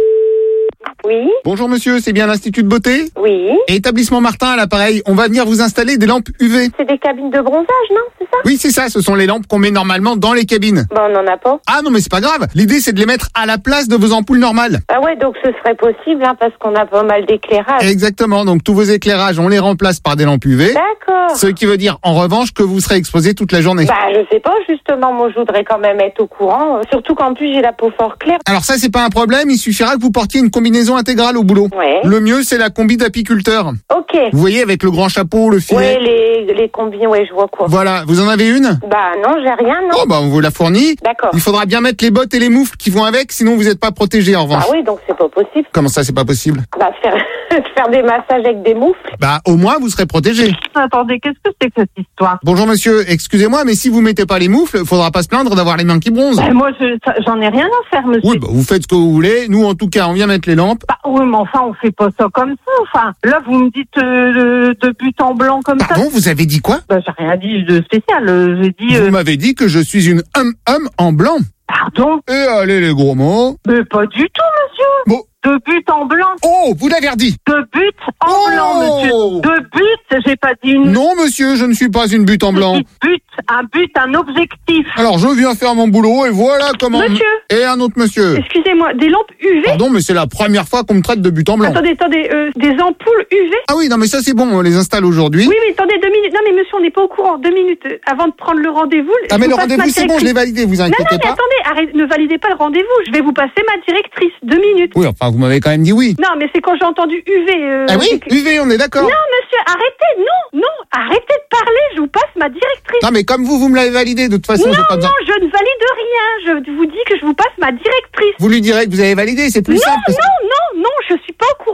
Oui.
Bonjour monsieur, c'est bien l'Institut de beauté?
Oui.
Et établissement Martin à l'appareil, on va venir vous installer des lampes U V.
C'est des cabines de bronzage, non? C'est ça?
Oui, c'est ça, ce sont les lampes qu'on met normalement dans les cabines.
Bah on n'en a pas.
Ah non mais c'est pas grave, l'idée c'est de les mettre à la place de vos ampoules normales.
Ah ouais, donc ce serait possible, hein, parce qu'on a pas mal d'éclairage.
Exactement, donc tous vos éclairages, on les remplace par des lampes U V.
D'accord.
Ce qui veut dire en revanche que vous serez exposé toute la journée.
Bah je sais pas, justement, moi je voudrais quand même être au courant, euh, surtout qu'en plus j'ai la peau fort claire.
Alors ça c'est pas un problème, il suffira que vous portiez une combinaison intégrale au boulot.
Ouais.
Le mieux c'est la combi d'apiculteur.
Ok.
Vous voyez avec le grand chapeau, le filet.
Ouais, les, les combis, ouais, je vois quoi.
Voilà, vous en avez une?
Bah non, j'ai rien, non.
Oh bah on vous la fournit.
D'accord.
Il faudra bien mettre les bottes et les moufles qui vont avec, sinon vous n'êtes pas protégé en revanche.
Ah oui, donc c'est pas possible.
Comment ça c'est pas possible?
Bah faire, faire des massages avec des moufles.
Bah au moins vous serez protégé.
Attendez, qu'est-ce que c'est que cette histoire?
Bonjour monsieur, excusez-moi, mais si vous mettez pas les moufles, faudra pas se plaindre d'avoir les mains qui bronzent.
Bah, moi, je, ça, j'en ai rien à faire, monsieur.
Oui, bah vous faites ce que vous voulez. Nous, en tout cas, on vient mettre les lampes.
Bah, oui, mais enfin, on fait pas ça comme ça. Enfin, là, vous me dites euh, de but en blanc comme
Pardon,
ça.
vous avez dit quoi?
Bah, j'ai rien dit de spécial. euh, J'ai dit.
Vous
Euh...
m'avez dit que je suis une homme-homme en blanc.
Pardon?
Et allez, les gros mots.
Mais pas du tout, monsieur.
Bon.
De but en blanc.
Oh, vous l'avez redit.
De but en
Oh
blanc, monsieur. De but, j'ai pas dit une.
Non, monsieur, je ne suis pas une butte en blanc.
J'ai dit but, un but, un objectif.
Alors, je viens faire mon boulot et voilà comment...
Monsieur.
Et un autre monsieur.
Excusez-moi, des lampes U V.
Pardon, mais c'est la première fois qu'on me traite de but en blanc.
Attendez, attendez, euh, des ampoules U V.
Ah oui, non, mais ça c'est bon, on les installe aujourd'hui.
Oui, mais attendez, deux minutes. Non, mais monsieur, on n'est pas au courant. Deux minutes euh, avant de prendre le rendez-vous.
Ah,
je
mais
vous
le
passe
rendez-vous,
ma
c'est bon, je l'ai
directrice.
validé, vous
Non,
inquiétez
non, mais
pas.
attendez, arrête, ne validez pas le rendez-vous. Je vais vous passer ma directrice. Deux minutes.
Oui, enfin, vous m'avez quand même dit oui.
Non, mais c'est quand j'ai entendu U V. Euh,
Ah oui,
c'est que-
U V, on est d'accord.
Non, monsieur, arrêtez. Non, non, arrêtez de parler. Je vous passe ma directrice.
Non, mais comme vous, vous me l'avez validé, de toute façon,
non,
j'ai pas besoin.
non, je ne valide rien. Je vous dis que je vous passe ma directrice.
Vous lui direz que vous avez validé, c'est plus
non,
simple. parce que-
non, non, non, je suis pas au courant.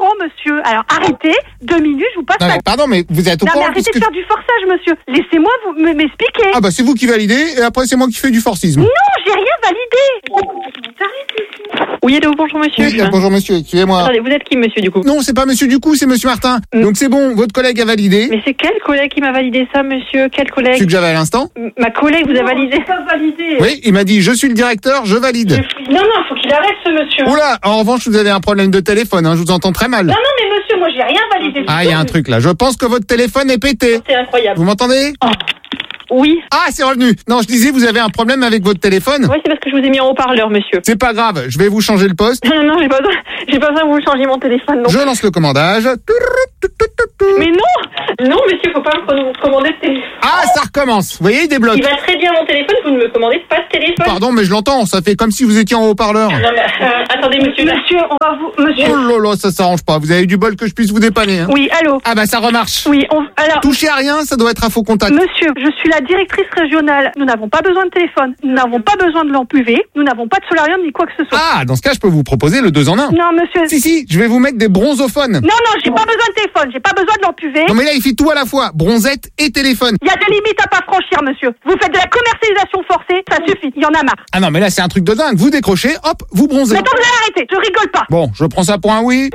courant, monsieur. Alors arrêtez, deux minutes, je vous passe
Non,
la...
mais pardon, mais vous êtes au
Non, mais
courant
arrêtez
puisque-
de faire du forçage, monsieur. Laissez-moi vous m- m'expliquer.
Ah bah c'est vous qui validez et après c'est moi qui fais du forcisme.
Non, j'ai rien validé.
Oui, allô, bonjour monsieur.
Oui, bonjour monsieur, excusez-moi.
Attendez, vous êtes qui monsieur du coup?
Non, c'est pas monsieur Ducou, c'est monsieur Martin. Donc c'est bon, votre collègue a validé.
Mais c'est quel collègue qui m'a validé ça, monsieur? Quel collègue?
Celui que j'avais à l'instant.
M- Ma collègue vous a validé? Pas validé.
Oui, il m'a dit je suis le directeur, je valide.
Non, non, faut qu'il arrête ce monsieur.
Oula, en revanche vous avez un problème de téléphone, hein, je vous entends très mal.
Non, non, mais monsieur, moi j'ai rien validé. du
Ah, il y a
tout.
un truc là, je pense que votre téléphone est pété.
C'est incroyable.
Vous m'entendez?
Oui.
Ah, c'est revenu. Non, je disais, vous avez un problème avec votre téléphone?
Oui, c'est parce que je vous ai mis en haut-parleur, monsieur.
C'est pas grave, je vais vous changer le poste.
Non, non, j'ai pas besoin, j'ai pas besoin que vous changiez mon téléphone, non.
Je lance le commandage.
Mais non, non, monsieur, faut pas me commander de téléphone.
Ah, ça recommence. Vous voyez, il débloque.
Il va très bien mon téléphone, vous ne me commandez pas de téléphone.
Pardon, mais je l'entends, ça fait comme si vous étiez en haut-parleur.
Non, mais, euh, attendez, monsieur, monsieur, on va vous, monsieur.
Oh là là, ça s'arrange pas. Vous avez du bol que je puisse vous dépanner. Hein.
Oui, allô.
Ah bah ça remarche.
Oui, on, alors.
Touchez à rien, ça doit être un faux contact.
Monsieur, je suis la directrice régionale. Nous n'avons pas besoin de téléphone. Nous n'avons pas besoin de lampe U V. Nous n'avons pas de solarium ni quoi que ce soit.
Ah, dans ce cas, je peux vous proposer le deux en un.
Non, monsieur.
Si, si, je vais vous mettre des bronzophones.
Non, non, j'ai pas besoin de téléphone. J'ai pas besoin de lampe U V.
Non mais là, il fait tout à la fois, bronzette et téléphone.
Il y a des limites à pas franchir, monsieur. Vous faites de la commercialisation forcée, ça suffit. Il y en a marre.
Ah non, mais là, c'est un truc de dingue. Vous décrochez, hop, vous bronzez.
Maintenant, vous allez arrêter. Je rigole pas.
Bon, je prends ça pour un oui.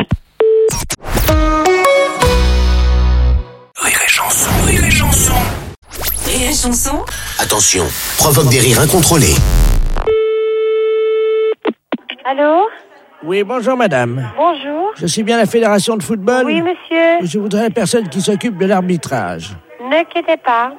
Rire et chanson, rire et chanson.
Rire et chanson.
Attention, provoque des rires incontrôlés.
Allô?
Oui, bonjour madame.
Bonjour.
Je suis bien la fédération de football.
Oui, monsieur.
Je voudrais la personne qui s'occupe de l'arbitrage.
Ne quittez pas.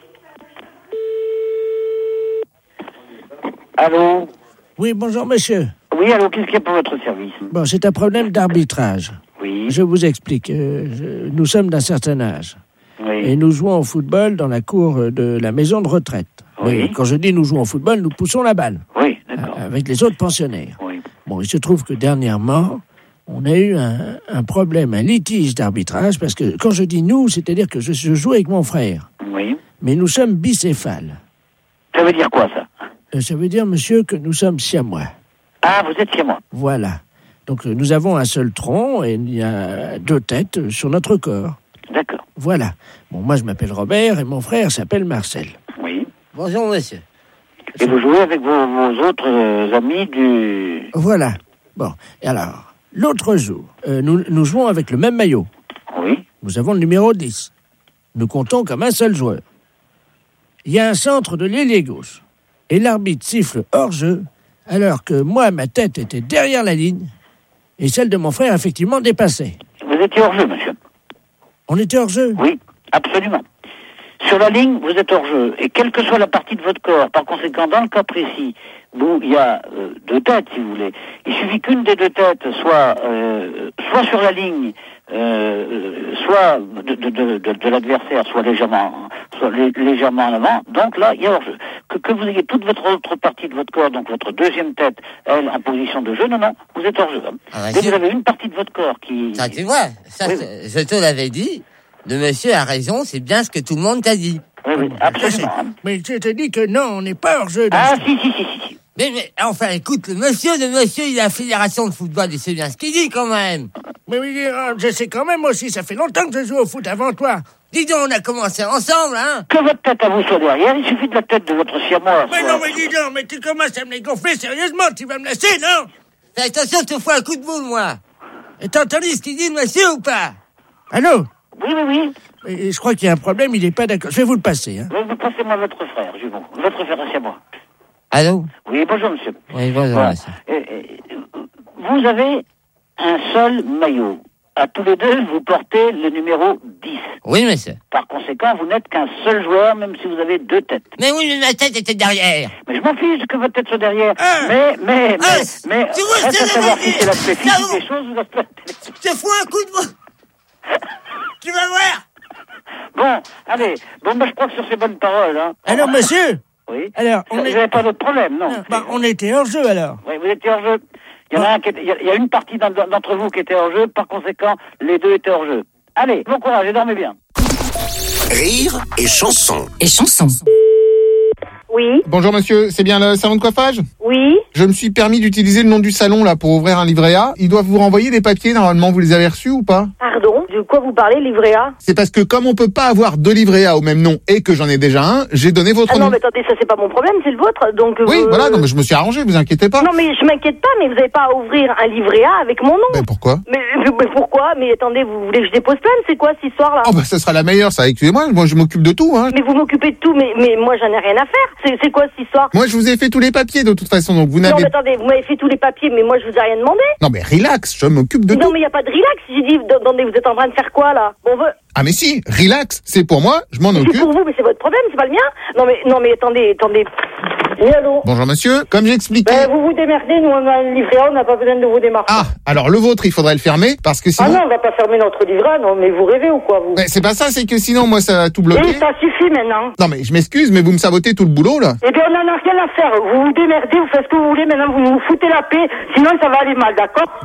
Allô? Oui, bonjour monsieur.
Oui, allô, qu'est-ce qu'il y a pour votre service?
Bon, c'est un problème d'arbitrage.
Oui.
Je vous explique. Euh, je- nous sommes d'un certain âge.
Oui.
Et nous jouons au football dans la cour de la maison de retraite.
Oui.
Mais quand je dis nous jouons au football, nous poussons la balle.
Oui, d'accord.
Avec les autres pensionnaires.
Oui.
Bon, il se trouve que dernièrement, on a eu un, un problème, un litige d'arbitrage, parce que quand je dis nous, c'est-à-dire que je, je joue avec mon frère.
Oui.
Mais nous sommes bicéphales.
Ça veut dire quoi, ça?
Euh, Ça veut dire, monsieur, que nous sommes siamois.
Ah, vous êtes chez moi.
Voilà. Donc, euh, nous avons un seul tronc et il y a deux têtes euh, sur notre corps.
D'accord.
Voilà. Bon, moi, je m'appelle Robert et mon frère s'appelle Marcel.
Oui.
Bonjour, monsieur.
Et vous jouez avec vos, vos autres euh, amis du...
Voilà. Bon. Et alors, l'autre jour, euh, nous, nous jouons avec le même maillot.
Oui.
Nous avons le numéro dix. Nous comptons comme un seul joueur. Il y a un centre de l'ailier gauche. Et l'arbitre siffle hors-jeu, alors que moi, ma tête était derrière la ligne, et celle de mon frère, effectivement, dépassait.
Vous étiez hors-jeu, monsieur.
On était hors-jeu?
Oui, absolument. Sur la ligne, vous êtes hors-jeu. Et quelle que soit la partie de votre corps, par conséquent, dans le cas précis, où il y a euh, deux têtes, si vous voulez, il suffit qu'une des deux têtes soit, euh, soit sur la ligne, euh, soit de, de, de, de, de l'adversaire, soit légèrement, soit lé- légèrement en avant. Donc là, il y a hors-jeu. Que, que vous ayez toute votre autre partie de votre corps, donc votre deuxième tête, elle, en position de jeu, non, non, vous êtes hors-jeu.
Ah,
Dès que
monsieur.
vous avez une partie de votre corps qui...
Ça, tu vois, ça,
Oui,
je- je te l'avais dit. Le monsieur a raison, c'est bien ce que tout le monde t'a dit.
Oui, oui, absolument.
Mais je te dis que non, on n'est pas hors-jeu. dans
Ah,
ce-
si, si, si, si, si.
Mais, mais, enfin, écoute, le monsieur, le monsieur, il est à la fédération de football, il sait bien ce qu'il dit, quand même.
Mais oui, euh, je sais quand même aussi, ça fait longtemps que je joue au foot avant toi.
Dis donc, on a commencé ensemble, hein.
Que votre tête à vous soit derrière, il suffit de la tête de votre siamois.
Mais
soit-
non, mais dis donc, mais tu commences à me les gonfler sérieusement, tu vas me laisser, non?
Fais attention, je te fous un coup de boule, moi.
Et t'as entendu ce qu'il dit, le monsieur, ou pas? Allô?
Oui, oui, oui.
Et je crois qu'il y a un problème, il n'est pas d'accord. Je vais vous le passer, hein.
Oui, vous passez-moi votre frère, Juvon. Votre frère à siamois.
Allô?
Oui, bonjour, monsieur.
Oui, bonjour,
Voilà.
monsieur.
Et- et- vous avez un seul maillot. À tous les deux, vous portez le numéro dix.
Oui, monsieur.
Par conséquent, vous n'êtes qu'un seul joueur, même si vous avez deux têtes.
Mais oui, mais ma tête était derrière.
Mais je m'en fiche que votre tête soit derrière. Mais, mais,
Ah,
mais, mais,
tu vois,
reste
c'est
à savoir
la
si c'est l'aspect
Ça
physique
va.
des choses ou l'aspect...
Je te fous un coup de boule. Tu vas voir.
Bon, allez. Bon, bah, je crois que sur ces bonnes paroles, hein.
Alors, monsieur?
Oui.
Alors, on
Vous
est...
n'avez pas d'autre problème, non?
Bah, on était hors-jeu, alors.
Oui, vous étiez hors jeu. Il y en a un qui était- il y a- il y a une partie d'en- d'entre vous qui était hors jeu, par conséquent, les deux étaient hors jeu. Allez, bon courage et dormez bien.
Rire et chanson.
Et chanson.
Oui.
Bonjour monsieur, c'est bien le salon de coiffage?
Oui.
Je me suis permis d'utiliser le nom du salon là pour ouvrir un livret A. Ils doivent vous renvoyer des papiers, normalement, vous les avez reçus ou pas?
Pardon, de quoi vous parlez, livret A?
C'est parce que comme on peut pas avoir deux livrets A au même nom et que j'en ai déjà un, j'ai donné votre
Ah
nom.
non, mais attendez, ça c'est pas mon problème, c'est le vôtre. Donc.
Oui,
euh,
voilà, non mais je me suis arrangé, vous inquiétez pas.
Non mais je m'inquiète pas, mais vous n'avez pas à ouvrir un livret A avec mon nom.
Mais pourquoi?
Mais, mais- mais pourquoi? Mais attendez, vous voulez que je dépose plainte? C'est quoi cette histoire-là?
Oh bah ça sera la meilleure, ça, excusez-moi, moi je m'occupe de tout, hein.
Mais vous m'occupez de tout, mais, mais moi j'en ai rien à faire. C'est c'est quoi cette histoire?
Moi je vous ai fait tous les papiers de toute façon, donc vous
Non
n'avez...
mais attendez, vous m'avez fait tous les papiers, mais moi je vous ai rien demandé.
Non mais relax, je m'occupe de
non
tout.
mais il y a pas de relax. J'ai dit, attendez, vous êtes en train de faire quoi là? On veut.
Ah mais si, relax, c'est pour moi, je m'en
C'est
occupe.
pour vous, mais c'est votre problème, c'est pas le mien. Non mais non mais attendez, attendez. Oui, allô.
Bonjour monsieur, comme j'expliquais...
Ben, vous vous démerdez, nous on a un livret A, on n'a pas besoin de vos démarches.
Ah, alors le vôtre, il faudrait le fermer, parce que
Ah
sinon...
non, on va pas fermer notre livret A, non mais vous rêvez ou quoi vous?
Mais c'est pas ça, c'est que sinon moi ça va tout bloquer.
Et ça suffit maintenant.
Non mais je m'excuse, mais vous me sabotez tout le boulot là.
Eh bien, on en a rien à faire. Vous vous démerdez, vous faites ce que vous voulez. Maintenant, vous nous foutez la paix. Sinon, ça va aller mal, d'accord?